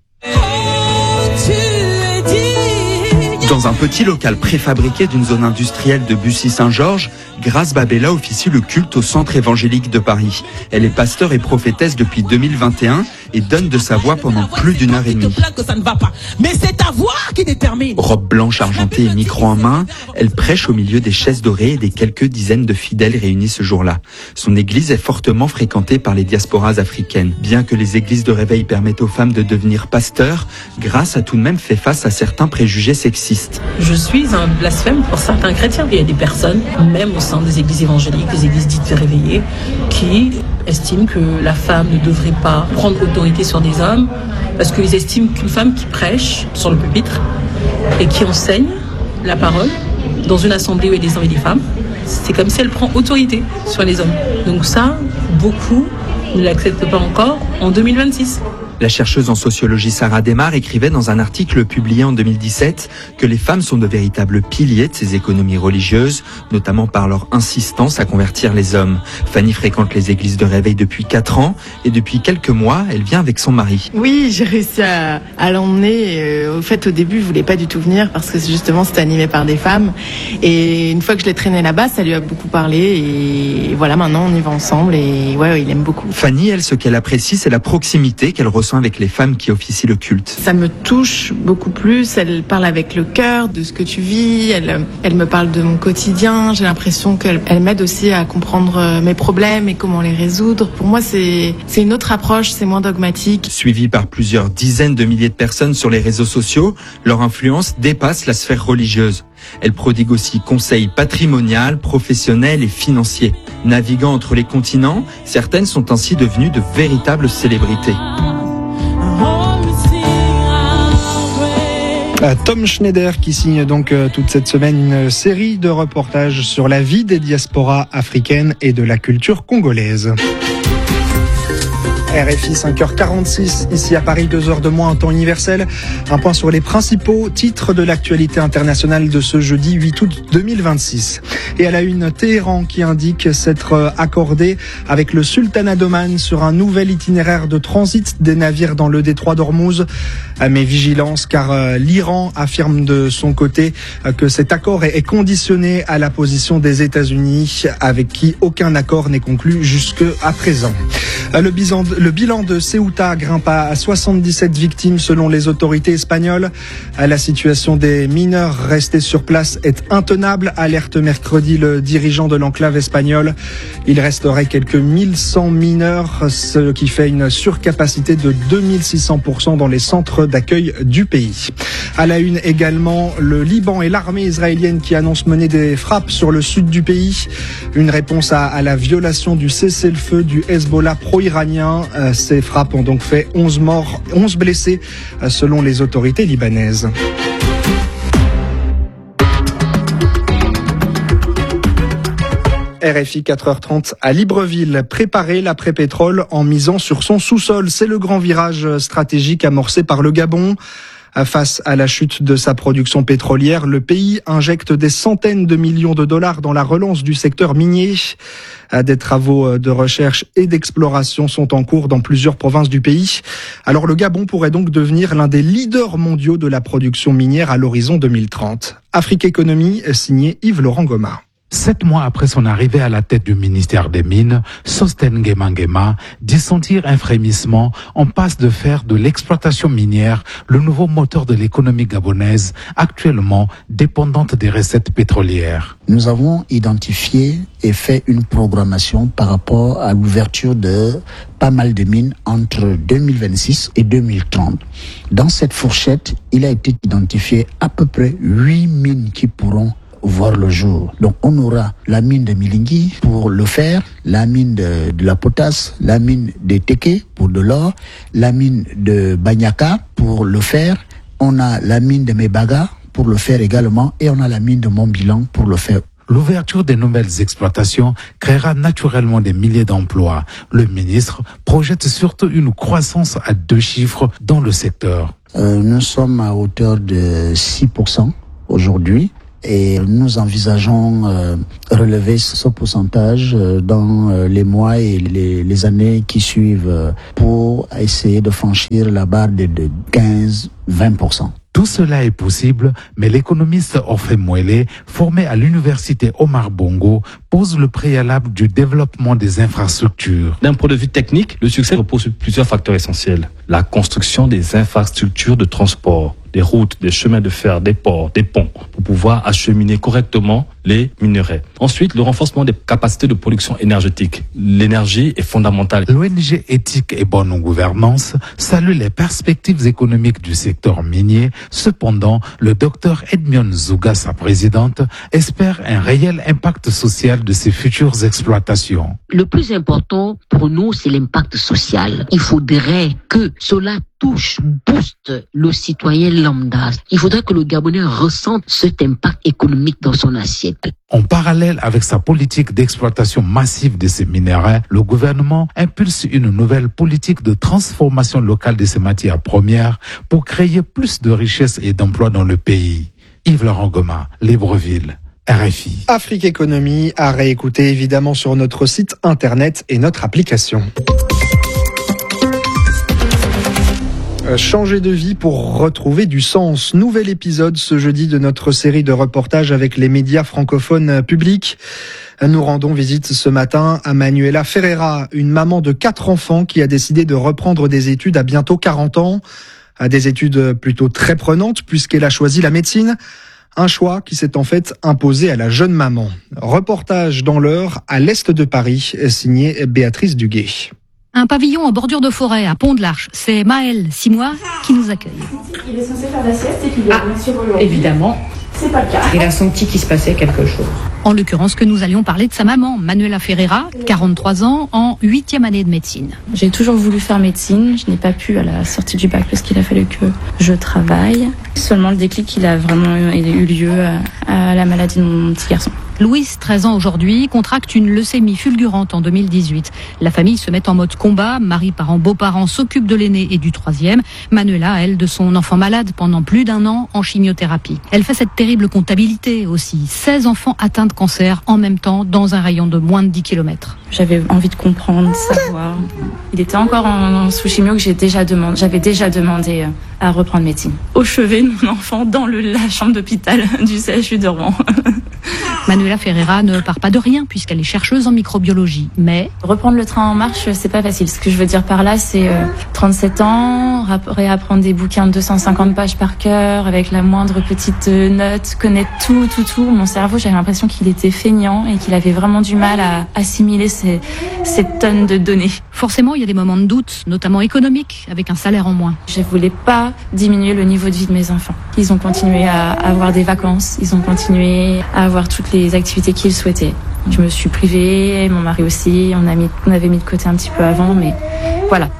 Dans un petit local préfabriqué d'une zone industrielle de Bussy-Saint-Georges, Grace Babella officie le culte au centre évangélique de Paris. Elle est pasteur et prophétesse depuis 2021 et donne de sa voix pendant plus d'1 heure et demie. Mais c'est ta voix qui détermine. Robe blanche argentée et micro en main, elle prêche au milieu des chaises dorées et des quelques dizaines de fidèles réunis ce jour-là. Son église est fortement fréquentée par les diasporas africaines. Bien que les églises de réveil permettent aux femmes de devenir pasteurs, Grace a tout de même fait face à certains préjugés sexistes. Je suis un blasphème pour certains chrétiens. Il y a des personnes, même au sein des églises évangéliques, des églises dites réveillées, qui estiment que la femme ne devrait pas prendre autorité sur des hommes parce qu'ils estiment qu'une femme qui prêche sur le pupitre et qui enseigne la parole dans une assemblée où il y a des hommes et des femmes, c'est comme si elle prend autorité sur les hommes. Donc ça, beaucoup ne l'acceptent pas encore en 2026. La chercheuse en sociologie Sarah Desmar écrivait dans un article publié en 2017 que les femmes sont de véritables piliers de ces économies religieuses, notamment par leur insistance à convertir les hommes. Fanny fréquente les églises de réveil depuis 4 ans et depuis quelques mois, elle vient avec son mari. Oui, j'ai réussi à l'emmener. Au fait, au début, je voulais pas du tout venir parce que justement, c'était animé par des femmes. Et une fois que je l'ai traîné là-bas, ça lui a beaucoup parlé. Et voilà, maintenant, on y va ensemble et ouais, il aime beaucoup. Fanny, elle, ce qu'elle apprécie, c'est la proximité qu'elle ressent avec les femmes qui officient le culte. Ça me touche beaucoup plus, elle parle avec le cœur de ce que tu vis, elle me parle de mon quotidien, j'ai l'impression qu'elle m'aide aussi à comprendre mes problèmes et comment les résoudre. Pour moi, c'est une autre approche, c'est moins dogmatique. Suivie par plusieurs dizaines de milliers de personnes sur les réseaux sociaux, leur influence dépasse la sphère religieuse. Elle prodigue aussi conseils patrimoniaux, professionnels et financiers. Naviguant entre les continents, certaines sont ainsi devenues de véritables célébrités. Tom Schneider qui signe donc toute cette semaine une série de reportages sur la vie des diasporas africaines et de la culture congolaise. RFI 5h46, ici à Paris, 2 heures de moins en temps universel. Un point sur les principaux titres de l'actualité internationale de ce jeudi 8 août 2026. Et à la une, Téhéran qui indique s'être accordé avec le sultanat d'Oman sur un nouvel itinéraire de transit des navires dans le détroit d'Ormuz. Mais vigilance car l'Iran affirme de son côté que cet accord est conditionné à la position des États-Unis avec qui aucun accord n'est conclu jusqu'à présent. Le bilan de Ceuta grimpe à 77 victimes selon les autorités espagnoles. La situation des mineurs restés sur place est intenable, alerte mercredi le dirigeant de l'enclave espagnole. Il resterait quelques 1100 mineurs, ce qui fait une surcapacité de 2600% dans les centres d'accueil du pays. À la une également, le Liban et l'armée israélienne qui annoncent mener des frappes sur le sud du pays. Une réponse à la violation du cessez-le-feu du Hezbollah pro-iranien. Ces frappes ont donc fait 11 morts, 11 blessés selon les autorités libanaises. RFI 4h30 à Libreville, préparer l'après-pétrole en misant sur son sous-sol. C'est le grand virage stratégique amorcé par le Gabon. Face à la chute de sa production pétrolière, le pays injecte des centaines de millions de dollars dans la relance du secteur minier. Des travaux de recherche et d'exploration sont en cours dans plusieurs provinces du pays. Alors le Gabon pourrait donc devenir l'un des leaders mondiaux de la production minière à l'horizon 2030. Afrique Économie, signé Yves-Laurent Goma. 7 mois après son arrivée à la tête du ministère des Mines, Sostène Nguema Nguema dit sentir un frémissement. On passe de faire de l'exploitation minière le nouveau moteur de l'économie gabonaise, actuellement dépendante des recettes pétrolières. Nous avons identifié et fait une programmation par rapport à l'ouverture de pas mal de mines entre 2026 et 2030. Dans cette fourchette, il a été identifié à peu près 8 mines qui pourront voir le jour. Donc on aura la mine de Milingui pour le fer, la mine de la potasse, la mine de Teke pour de l'or, la mine de Banyaka pour le fer, on a la mine de Mebaga pour le fer également et on a la mine de Montbilan pour le fer. L'ouverture des nouvelles exploitations créera naturellement des milliers d'emplois. Le ministre projette surtout une croissance à 2 chiffres dans le secteur. Nous sommes à hauteur de 6% aujourd'hui et nous envisageons relever ce pourcentage dans les mois et les années qui suivent pour essayer de franchir la barre de 15-20%. Tout cela est possible, mais l'économiste Orphée Mouélé, formé à l'université Omar Bongo, pose le préalable du développement des infrastructures. D'un point de vue technique, le succès repose sur plusieurs facteurs essentiels. La construction des infrastructures de transport, des routes, des chemins de fer, des ports, des ponts, pour pouvoir acheminer correctement les minerais. Ensuite, le renforcement des capacités de production énergétique. L'énergie est fondamentale. L'ONG Éthique et Bonne Gouvernance salue les perspectives économiques du secteur minier. Cependant, le docteur Edmion Zouga, sa présidente, espère un réel impact social de ces futures exploitations. Le plus important pour nous, c'est l'impact social. Il faudrait que cela booste le citoyen lambda. Il faudrait que le Gabonais ressente cet impact économique dans son assiette. En parallèle avec sa politique d'exploitation massive de ces minéraux, le gouvernement impulse une nouvelle politique de transformation locale de ces matières premières pour créer plus de richesses et d'emplois dans le pays. Yves-Laurent Goma, Libreville, RFI. Afrique Économie à réécouter évidemment sur notre site internet et notre application. Changer de vie pour retrouver du sens. Nouvel épisode ce jeudi de notre série de reportages avec les médias francophones publics. Nous rendons visite ce matin à Manuela Ferreira, une maman de 4 enfants qui a décidé de reprendre des études à bientôt 40 ans. Des études plutôt très prenantes puisqu'elle a choisi la médecine. Un choix qui s'est en fait imposé à la jeune maman. Reportage dans l'Eure à l'est de Paris, signé Béatrice Duguay. Un pavillon en bordure de forêt à Pont-de-l'Arche. C'est Maëlle, 6 mois, qui nous accueille. Il est censé faire la sieste et puis il est sur aujourd'hui. Évidemment. C'est pas le cas. Il a senti qu'il se passait quelque chose. En l'occurrence, que nous allions parler de sa maman, Manuela Ferreira, 43 ans, en 8e année de médecine. J'ai toujours voulu faire médecine. Je n'ai pas pu à la sortie du bac parce qu'il a fallu que je travaille. Seulement le déclic, il a vraiment eu lieu à la maladie de mon petit garçon. Louise, 13 ans aujourd'hui, contracte une leucémie fulgurante en 2018. La famille se met en mode combat. Mari, parents, beaux-parents s'occupent de l'aîné et du 3e. Manuela, elle, de son enfant malade pendant plus d'1 an en chimiothérapie. Elle fait cette terrible comptabilité aussi. 16 enfants atteints de cancer en même temps dans un rayon de moins de 10 km. J'avais envie de comprendre, savoir. Il était encore sous chimio que j'avais déjà demandé à reprendre médecine. Au chevet de mon enfant dans la chambre d'hôpital du CHU de Rouen. Manuela Ferreira ne part pas de rien puisqu'elle est chercheuse en microbiologie. Mais reprendre le train en marche, c'est pas facile. Ce que je veux dire par là, c'est 37 ans, réapprendre des bouquins de 250 pages par cœur avec la moindre petite note, connaître tout. Mon cerveau, j'avais l'impression qu'il était feignant et qu'il avait vraiment du mal à assimiler ces tonnes de données. Forcément, il y a des moments de doute, notamment économiques, avec un salaire en moins. Je voulais pas diminuer le niveau de vie de mes enfants. Ils ont continué à avoir des vacances, ils ont continué à avoir toutes les activités qu'ils souhaitaient. Je me suis privée, mon mari aussi, on avait mis de côté un petit peu avant, mais voilà.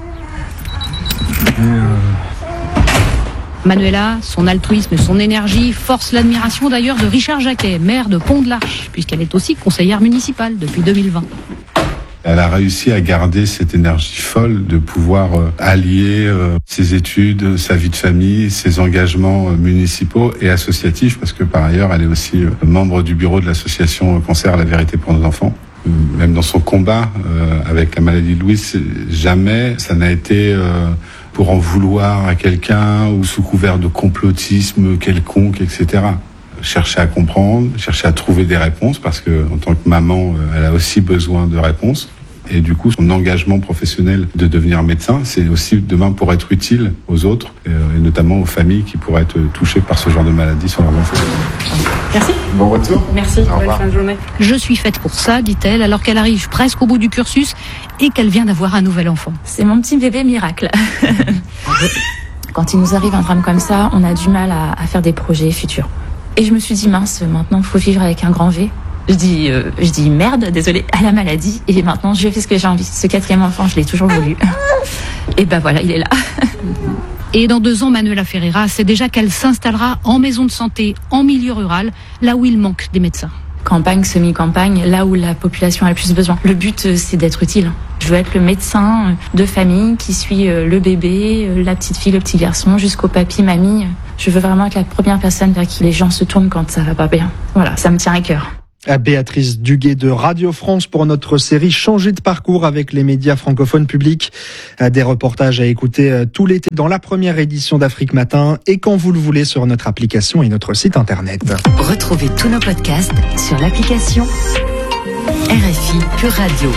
Manuela, son altruisme et son énergie forcent l'admiration d'ailleurs de Richard Jacquet, maire de Pont-de-l'Arche, puisqu'elle est aussi conseillère municipale depuis 2020. Elle a réussi à garder cette énergie folle de pouvoir allier ses études, sa vie de famille, ses engagements municipaux et associatifs, parce que par ailleurs, elle est aussi membre du bureau de l'association Cancer à la vérité pour nos enfants. Même dans son combat avec la maladie de Louise, jamais ça n'a été pour en vouloir à quelqu'un ou sous couvert de complotisme quelconque, etc. Chercher à comprendre, chercher à trouver des réponses, parce que en tant que maman, elle a aussi besoin de réponses. Et du coup, son engagement professionnel de devenir médecin, c'est aussi demain pour être utile aux autres, et notamment aux familles qui pourraient être touchées par ce genre de maladie sur leur enfant. Merci. Bon retour. Merci. Bonne fin de journée. Je suis faite pour ça, dit-elle, alors qu'elle arrive presque au bout du cursus et qu'elle vient d'avoir un nouvel enfant. C'est mon petit bébé miracle. Quand il nous arrive un drame comme ça, on a du mal à faire des projets futurs. Et je me suis dit, mince, maintenant, il faut vivre avec un grand V. Je dis merde, désolé, à la maladie. Et maintenant, je fais ce que j'ai envie. Ce 4e enfant, je l'ai toujours voulu. Et ben voilà, il est là. Et dans 2 ans, Manuela Ferreira sait déjà qu'elle s'installera en maison de santé, en milieu rural, là où il manque des médecins. Campagne, semi-campagne, là où la population a le plus besoin. Le but, c'est d'être utile. Je veux être le médecin de famille qui suit le bébé, la petite fille, le petit garçon, jusqu'au papy, mamie. Je veux vraiment être la première personne vers qui les gens se tournent quand ça va pas bien. Voilà, ça me tient à cœur. À Béatrice Duguet de Radio France pour notre série Changer de parcours avec les médias francophones publics. Des reportages à écouter tout l'été dans la première édition d'Afrique Matin et quand vous le voulez sur notre application et notre site internet. Retrouvez tous nos podcasts sur l'application RFI Pure Radio.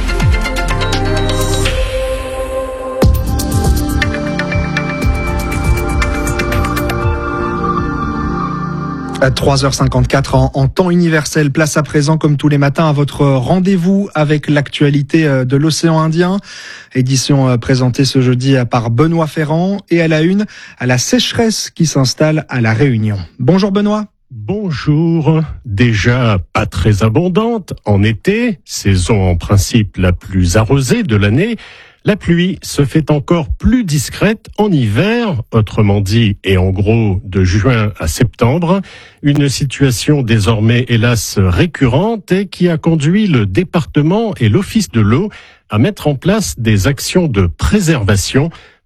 À 3h54 en temps universel. Place à présent, comme tous les matins, à votre rendez-vous avec l'actualité de l'océan Indien. Édition présentée ce jeudi par Benoît Ferrand et à la une, à la sécheresse qui s'installe à La Réunion. Bonjour Benoît. Bonjour. Déjà pas très abondante en été, saison en principe la plus arrosée de l'année. La pluie se fait encore plus discrète en hiver, autrement dit, et en gros de juin à septembre, une situation désormais hélas récurrente et qui a conduit le département et l'Office de l'eau à mettre en place des actions de préservation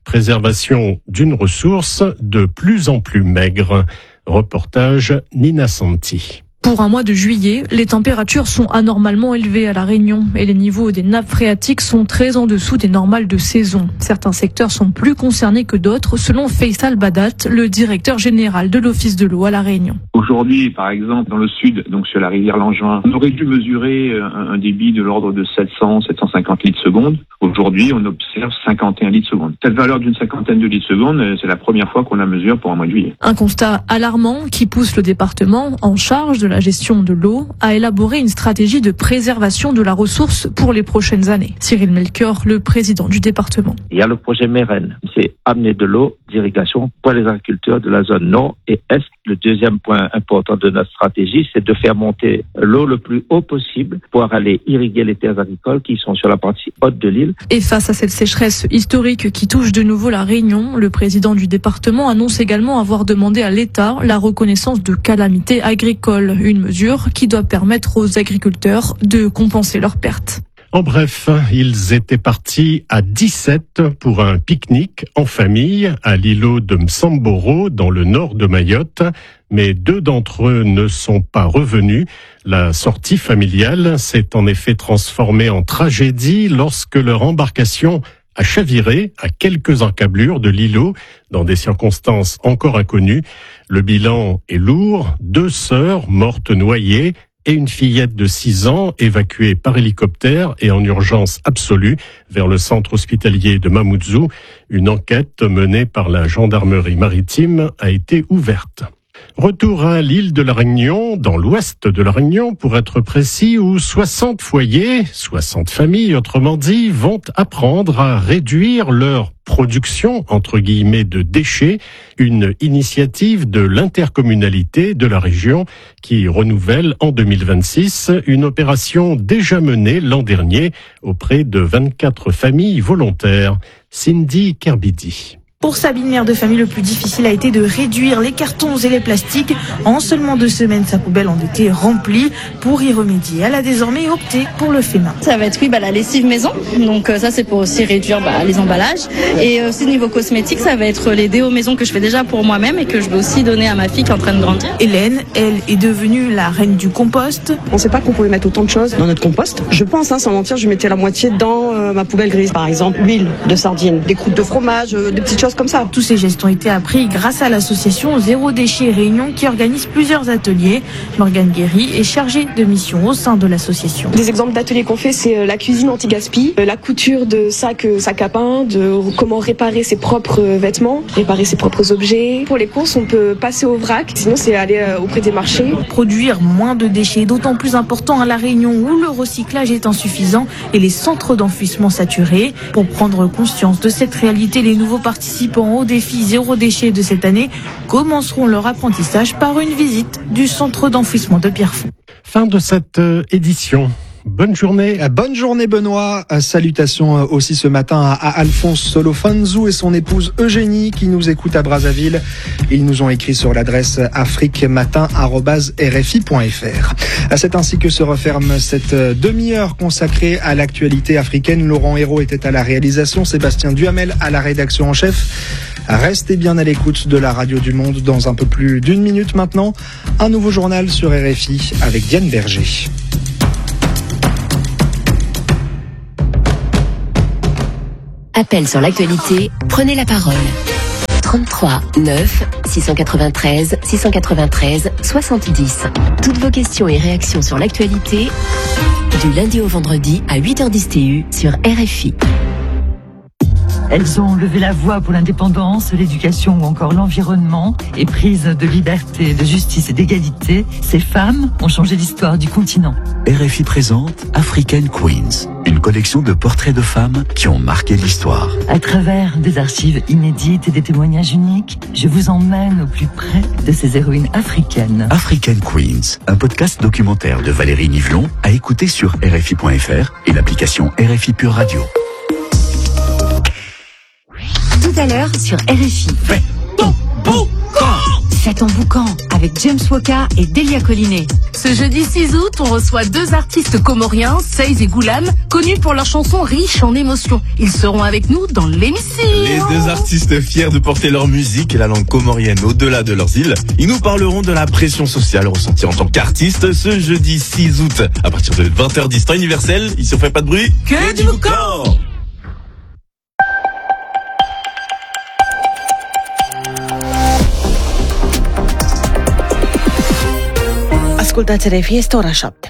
d'une ressource de plus en plus maigre. Reportage Nina Santi. Pour un mois de juillet, les températures sont anormalement élevées à La Réunion et les niveaux des nappes phréatiques sont très en dessous des normales de saison. Certains secteurs sont plus concernés que d'autres, selon Faisal Badat, le directeur général de l'Office de l'eau à La Réunion. Aujourd'hui, par exemple, dans le sud, donc sur la rivière Langevin, on aurait dû mesurer un débit de l'ordre de 700-750 litres seconde. Aujourd'hui, on observe 51 litres seconde. Cette valeur d'une cinquantaine de litres seconde, c'est la première fois qu'on la mesure pour un mois de juillet. Un constat alarmant qui pousse le département en charge de la gestion de l'eau à élaborer une stratégie de préservation de la ressource pour les prochaines années. Cyril Melchior, le président du département. Il y a le projet Meren, c'est amener de l'eau d'irrigation pour les agriculteurs de la zone nord et est. Le deuxième point important de notre stratégie, c'est de faire monter l'eau le plus haut possible pour aller irriguer les terres agricoles qui sont sur la partie haute de l'île. Et face à cette sécheresse historique qui touche de nouveau La Réunion, le président du département annonce également avoir demandé à l'État la reconnaissance de calamité agricole, une mesure qui doit permettre aux agriculteurs de compenser leurs pertes. En bref, ils étaient partis à 17 pour un pique-nique en famille à l'îlot de Msamboro dans le nord de Mayotte, mais 2 d'entre eux ne sont pas revenus. La sortie familiale s'est en effet transformée en tragédie lorsque leur embarcation a chaviré à quelques encablures de l'îlot dans des circonstances encore inconnues. Le bilan est lourd, 2 sœurs mortes noyées, et une fillette de 6 ans évacuée par hélicoptère et en urgence absolue vers le centre hospitalier de Mamoudzou. Une enquête menée par la gendarmerie maritime a été ouverte. Retour à l'île de La Réunion, dans l'ouest de La Réunion pour être précis, où 60 foyers, 60 familles autrement dit, vont apprendre à réduire leur production, entre guillemets, de déchets, une initiative de l'intercommunalité de la région qui renouvelle en 2026 une opération déjà menée l'an dernier auprès de 24 familles volontaires. Cindy Kerbidi. Pour Sabine, mère de famille, le plus difficile a été de réduire les cartons et les plastiques. En seulement 2 semaines, sa poubelle en était remplie. Pour y remédier, elle a désormais opté pour le fait main. Ça va être la lessive maison. Donc ça, c'est pour aussi réduire les emballages. Et aussi niveau cosmétique, ça va être les déos maison que je fais déjà pour moi-même et que je vais aussi donner à ma fille qui est en train de grandir. Hélène, elle, est devenue la reine du compost. On ne sait pas qu'on pouvait mettre autant de choses dans notre compost. Je pense, sans mentir, je mettais la moitié dans ma poubelle grise. Par exemple, l'huile de sardine, des croûtes de fromage, des petites choses comme ça. Tous ces gestes ont été appris grâce à l'association Zéro Déchet Réunion qui organise plusieurs ateliers. Morgane Guéry est chargée de mission au sein de l'association. Des exemples d'ateliers qu'on fait, c'est la cuisine anti-gaspi, la couture de sacs à pain, de comment réparer ses propres vêtements, réparer ses propres objets. Pour les courses, on peut passer au vrac, sinon c'est aller auprès des marchés. Produire moins de déchets, d'autant plus important à La Réunion où le recyclage est insuffisant et les centres d'enfouissement saturés. Pour prendre conscience de cette réalité, les nouveaux participants participants au défi zéro déchet de cette année commenceront leur apprentissage par une visite du centre d'enfouissement de Pierrefonds. Fin de cette édition. Bonne journée. Bonne journée Benoît. Salutations aussi ce matin à Alphonse Solofanzou et son épouse Eugénie qui nous écoutent à Brazzaville. Ils nous ont écrit sur l'adresse afriquematin@rfi.fr. C'est ainsi que se referme cette demi-heure consacrée à l'actualité africaine. Laurent Hérault était à la réalisation, Sébastien Duhamel à la rédaction en chef. Restez bien à l'écoute de la radio du Monde dans un peu plus d'une minute maintenant. Un nouveau journal sur RFI avec Diane Berger. Appel sur l'actualité, prenez la parole. 33 9 693 693 70. Toutes vos questions et réactions sur l'actualité, du lundi au vendredi à 8h10 TU sur RFI. Elles ont levé la voix pour l'indépendance, l'éducation ou encore l'environnement, éprise de liberté, de justice et d'égalité. Ces femmes ont changé l'histoire du continent. RFI présente African Queens, une collection de portraits de femmes qui ont marqué l'histoire. À travers des archives inédites et des témoignages uniques, je vous emmène au plus près de ces héroïnes africaines. African Queens, un podcast documentaire de Valérie Nivelon à écouter sur RFI.fr et l'application RFI Pure Radio. Tout à l'heure sur RFI. Fais ton boucan! Fais ton boucan avec James Woka et Delia Collinet. Ce jeudi 6 août, on reçoit deux artistes comoriens, Seiz et Goulam, connus pour leurs chansons riches en émotions. Ils seront avec nous dans l'émission. Les deux artistes fiers de porter leur musique et la langue comorienne au-delà de leurs îles, ils nous parleront de la pression sociale ressentie en tant qu'artiste ce jeudi 6 août. À partir de 20h10 temps universel, ici on fait pas de bruit. Que du boucan! Ascultați RFI, este ora 7.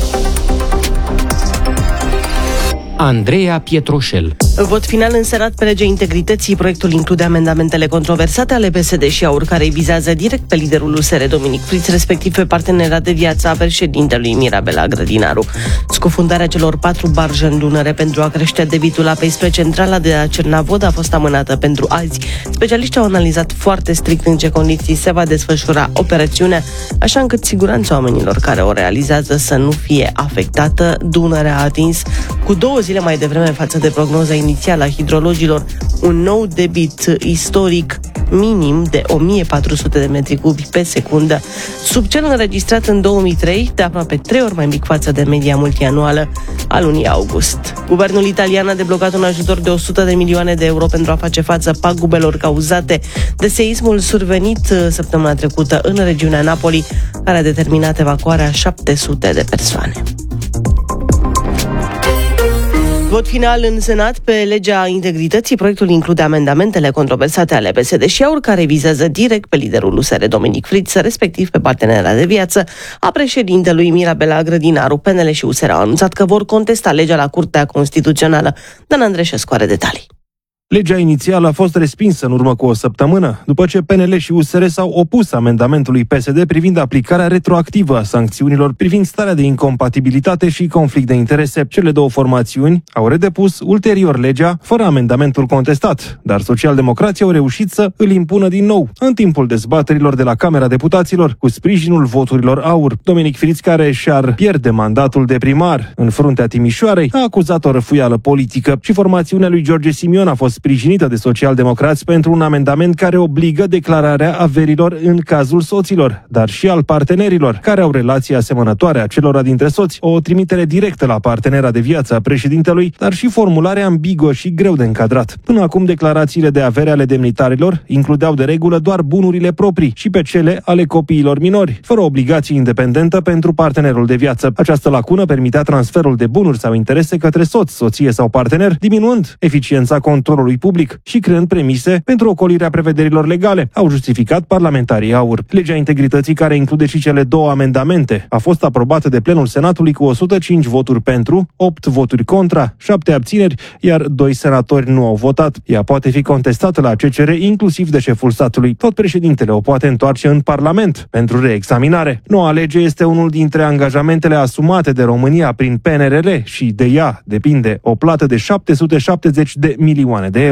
Andreea Pietrușel. Vot final în Senat pe legea integrității. Proiectul include amendamentele controversate ale PSD și AUR, care îi vizează direct pe liderul USR Dominic Friț, respectiv pe partenera de viață a președintelui Mirabela Grădinaru. Scufundarea celor 4 barje în Dunăre pentru a crește debitul apei spre centrala de la Cernavod a fost amânată pentru azi. Specialiștii au analizat foarte strict în ce condiții se va desfășura operațiunea, așa încât siguranța oamenilor care o realizează să nu fie afectată. Dunărea a atins cu 2 zile mai devreme față de prognoza inițială a hidrologilor un nou debit istoric minim de 1400 de metri cubi pe secundă, sub cel înregistrat în 2003, de aproape 3 ori mai mic față de media multianuală a lunii august. Guvernul italian a deblocat un ajutor de 100 de milioane de euro pentru a face față pagubelor cauzate de seismul survenit săptămâna trecută în regiunea Napoli, care a determinat evacuarea 700 de persoane. Vot final în Senat pe legea integrității. Proiectul include amendamentele controversate ale PSD și AUR, care vizează direct pe liderul USR Dominic Friț, respectiv pe partenera de viață a președintelui Mirabela Grădinaru. PNL și USR au anunțat că vor contesta legea la Curtea Constituțională. Dan Andreșescu are detalii. Legea inițială a fost respinsă în urmă cu o săptămână, după ce PNL și USR s-au opus amendamentului PSD privind aplicarea retroactivă a sancțiunilor privind starea de incompatibilitate și conflict de interese. Cele două formațiuni au redepus ulterior legea, fără amendamentul contestat, dar socialdemocrații au reușit să îl impună din nou, în timpul dezbaterilor de la Camera Deputaților, cu sprijinul voturilor AUR. Dominic Friț, care și-ar pierde mandatul de primar în fruntea Timișoarei, a acuzat o răfuială politică și formațiunea lui George Simion a fost sprijinită de socialdemocrați pentru un amendament care obligă declararea averilor în cazul soților, dar și al partenerilor, care au relații asemănătoare acelora dintre soți, o trimitere directă la partenera de viață a președintelui, dar și formulare ambiguă și greu de încadrat. Până acum, declarațiile de avere ale demnitarilor includeau de regulă doar bunurile proprii și pe cele ale copiilor minori, fără obligație independentă pentru partenerul de viață. Această lacună permitea transferul de bunuri sau interese către soț, soție sau partener, diminuând eficiența controlului public și creând premise pentru ocolirea prevederilor legale, au justificat parlamentarii AUR. Legea integrității, care include și cele două amendamente, a fost aprobată de plenul Senatului cu 105 voturi pentru, 8 voturi contra, 7 abțineri, iar 2 senatori nu au votat. Ea poate fi contestată la CCR, inclusiv de șeful statului. Tot președintele o poate întoarce în Parlament pentru reexaminare. Noua lege este unul dintre angajamentele asumate de România prin PNRR și de ea depinde o plată de 770 de milioane de euro.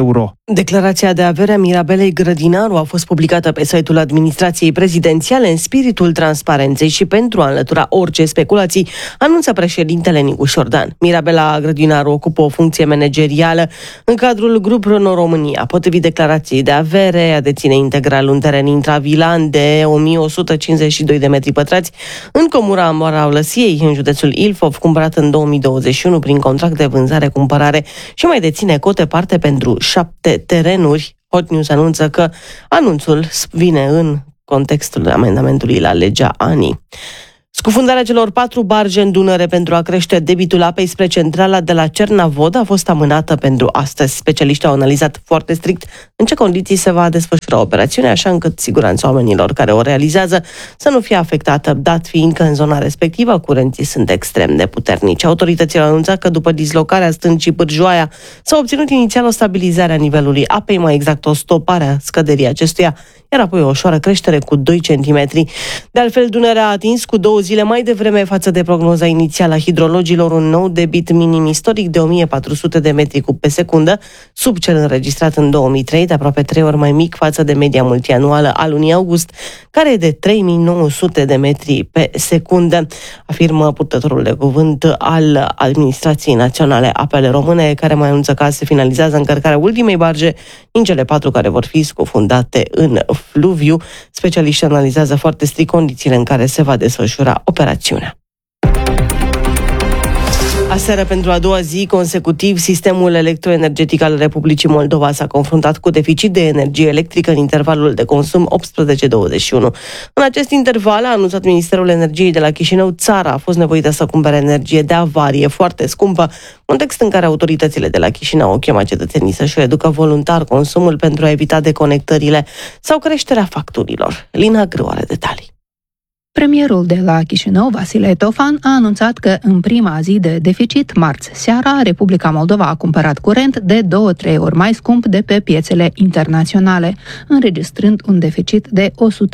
Declarația de avere a Mirabelei Grădinaru a fost publicată pe site-ul administrației prezidențiale în spiritul transparenței și pentru a înlătura orice speculații, anunță președintele Nicu Șordan. Mirabela Grădinaru ocupă o funcție managerială în cadrul Grup Renault România. Potrivit declarației de avere, ea deține integral un teren intravilan de 1152 de metri pătrați în comuna Moraulăsiei, în județul Ilfov, cumpărat în 2021 prin contract de vânzare-cumpărare și mai deține cote parte pentru 7 terenuri. Hot News anunță că anunțul vine în contextul amendamentului la legea ANI. Scufundarea celor 4 barge în Dunăre pentru a crește debitul apei spre centrala de la Cernavod a fost amânată pentru astăzi. Specialiștii au analizat foarte strict în ce condiții se va desfășura operațiunea, așa încât siguranța oamenilor care o realizează să nu fie afectată, dat fiind că în zona respectivă curenții sunt extrem de puternici. Autoritățile au anunțat că după dislocarea stâncii Pârjoaia s-a obținut inițial o stabilizare a nivelului apei, mai exact o stopare a scăderii acestuia, iar apoi o ușoară creștere cu 2 cm. De altfel, Dunărea a atins cu 2 zile mai devreme față de prognoza inițială a hidrologilor un nou debit minim istoric de 1400 de metri cub pe secundă, sub cel înregistrat în 2003, de aproape 3 ori mai mic față de media multianuală a lunii august, care e de 3900 de metri pe secundă, afirmă purtătorul de cuvânt al Administrației Naționale Apele Române, care mai anunță că se finalizează încărcarea ultimei barge din cele 4 care vor fi scufundate în fluviu. Specialiștii analizează foarte strict condițiile în care se va desfășura operațiunea. Aseară, pentru a doua zi consecutiv, sistemul electroenergetic al Republicii Moldova s-a confruntat cu deficit de energie electrică în intervalul de consum 18-21. În acest interval, a anunțat Ministerul Energiei de la Chișinău, țara a fost nevoită să cumpere energie de avarie foarte scumpă, context în care autoritățile de la Chișinău au chemat cetățenii să-și reducă voluntar consumul pentru a evita deconectările sau creșterea facturilor. Lina Grâu are detalii. Premierul de la Chișinău, Vasile Tofan, a anunțat că în prima zi de deficit, marți seara, Republica Moldova a cumpărat curent de 2-3 ori mai scump de pe piețele internaționale, înregistrând un deficit de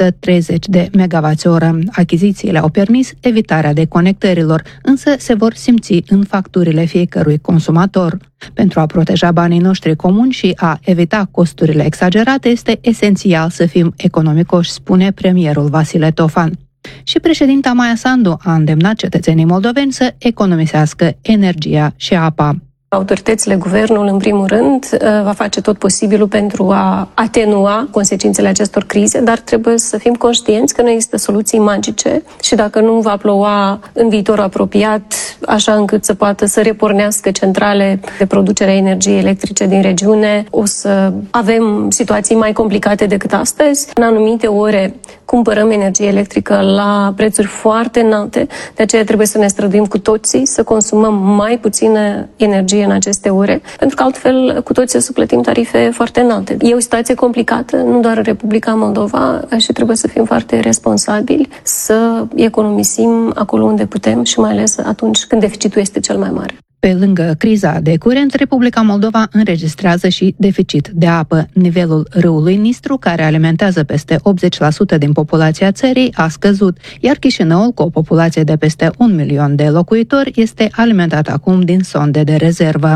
130 de MWh. Achizițiile au permis evitarea deconectărilor, însă se vor simți în facturile fiecărui consumator. Pentru a proteja banii noștri comuni și a evita costurile exagerate, este esențial să fim economicoși, spune premierul Vasile Tofan. Și președinta Maia Sandu a îndemnat cetățenii moldoveni să economisească energia și apa. Autoritățile, guvernul, în primul rând, va face tot posibilul pentru a atenua consecințele acestor crize, dar trebuie să fim conștienți că nu există soluții magice și dacă nu va ploua în viitor apropiat, așa încât să poată să repornească centrale de producere a energiei electrice din regiune, o să avem situații mai complicate decât astăzi. În anumite ore cumpărăm energie electrică la prețuri foarte înalte, de aceea trebuie să ne străduim cu toții să consumăm mai puțină energie în aceste ore, pentru că altfel cu toții să plătim tarife foarte înalte. E o situație complicată, nu doar în Republica Moldova, și trebuie să fim foarte responsabili, să economisim acolo unde putem și mai ales atunci când deficitul este cel mai mare. Pe lângă criza de curent, Republica Moldova înregistrează și deficit de apă. Nivelul râului Nistru, care alimentează peste 80% din populația țării, a scăzut, iar Chișinăul, cu o populație de peste 1 milion de locuitori, este alimentat acum din sonde de rezervă.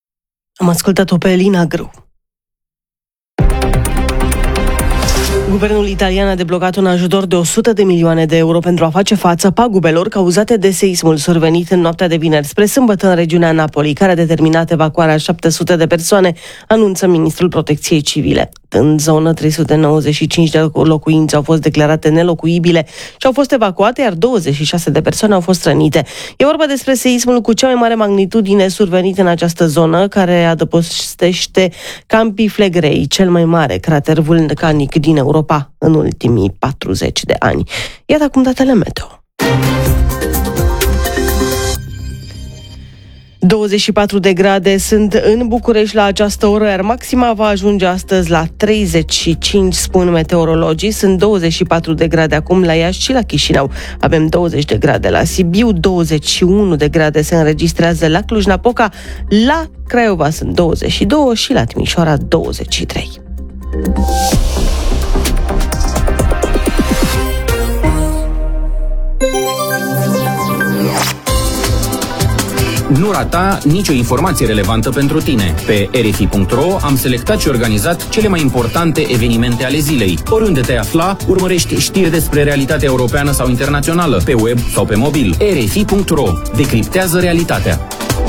Am ascultat-o pe Elina Grâu. Guvernul italian a deblocat un ajutor de 100 de milioane de euro pentru a face față pagubelor cauzate de seismul survenit în noaptea de vineri spre sâmbătă în regiunea Napoli, care a determinat evacuarea 700 de persoane, anunță Ministrul Protecției Civile. În zonă, 395 de locuințe au fost declarate nelocuibile și au fost evacuate, iar 26 de persoane au fost rănite. E vorba despre seismul cu cea mai mare magnitudine survenit în această zonă, care adăpostește Campi Flegrei, cel mai mare crater vulcanic din Europa în ultimii 40 de ani. Iată acum datele meteo. 24 de grade sunt în București la această oră, iar maxima va ajunge astăzi la 35, spun meteorologii. Sunt 24 de grade acum la Iași și la Chișinău. Avem 20 de grade la Sibiu, 21 de grade se înregistrează la Cluj-Napoca, la Craiova sunt 22 și la Timișoara 23. Nu nu rata nicio informație relevantă pentru tine. Pe RFI.ro am selectat și organizat cele mai importante evenimente ale zilei. Oriunde te afla, urmărești știri despre realitatea europeană sau internațională, pe web sau pe mobil. RFI.ro decriptează realitatea.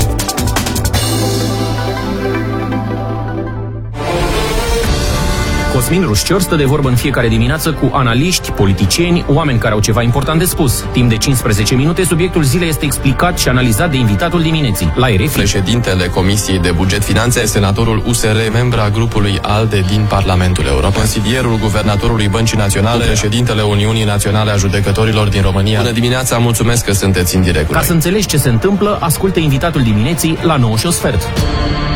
Cosmin Rușcior stă de vorbă în fiecare dimineață cu analiști, politicieni, oameni care au ceva important de spus. Timp de 15 minute, subiectul zilei este explicat și analizat de invitatul dimineții. La RFI. Președintele Comisiei de Buget Finanțe, senatorul USR, membra grupului ALDE din Parlamentul European, consilierul guvernatorului Băncii Naționale, președintele Uniunii Naționale a Judecătorilor din România. Bună dimineața, mulțumesc că sunteți în direct. Ca să înțelegi ce se întâmplă, ascultă invitatul dimineții la 9:15.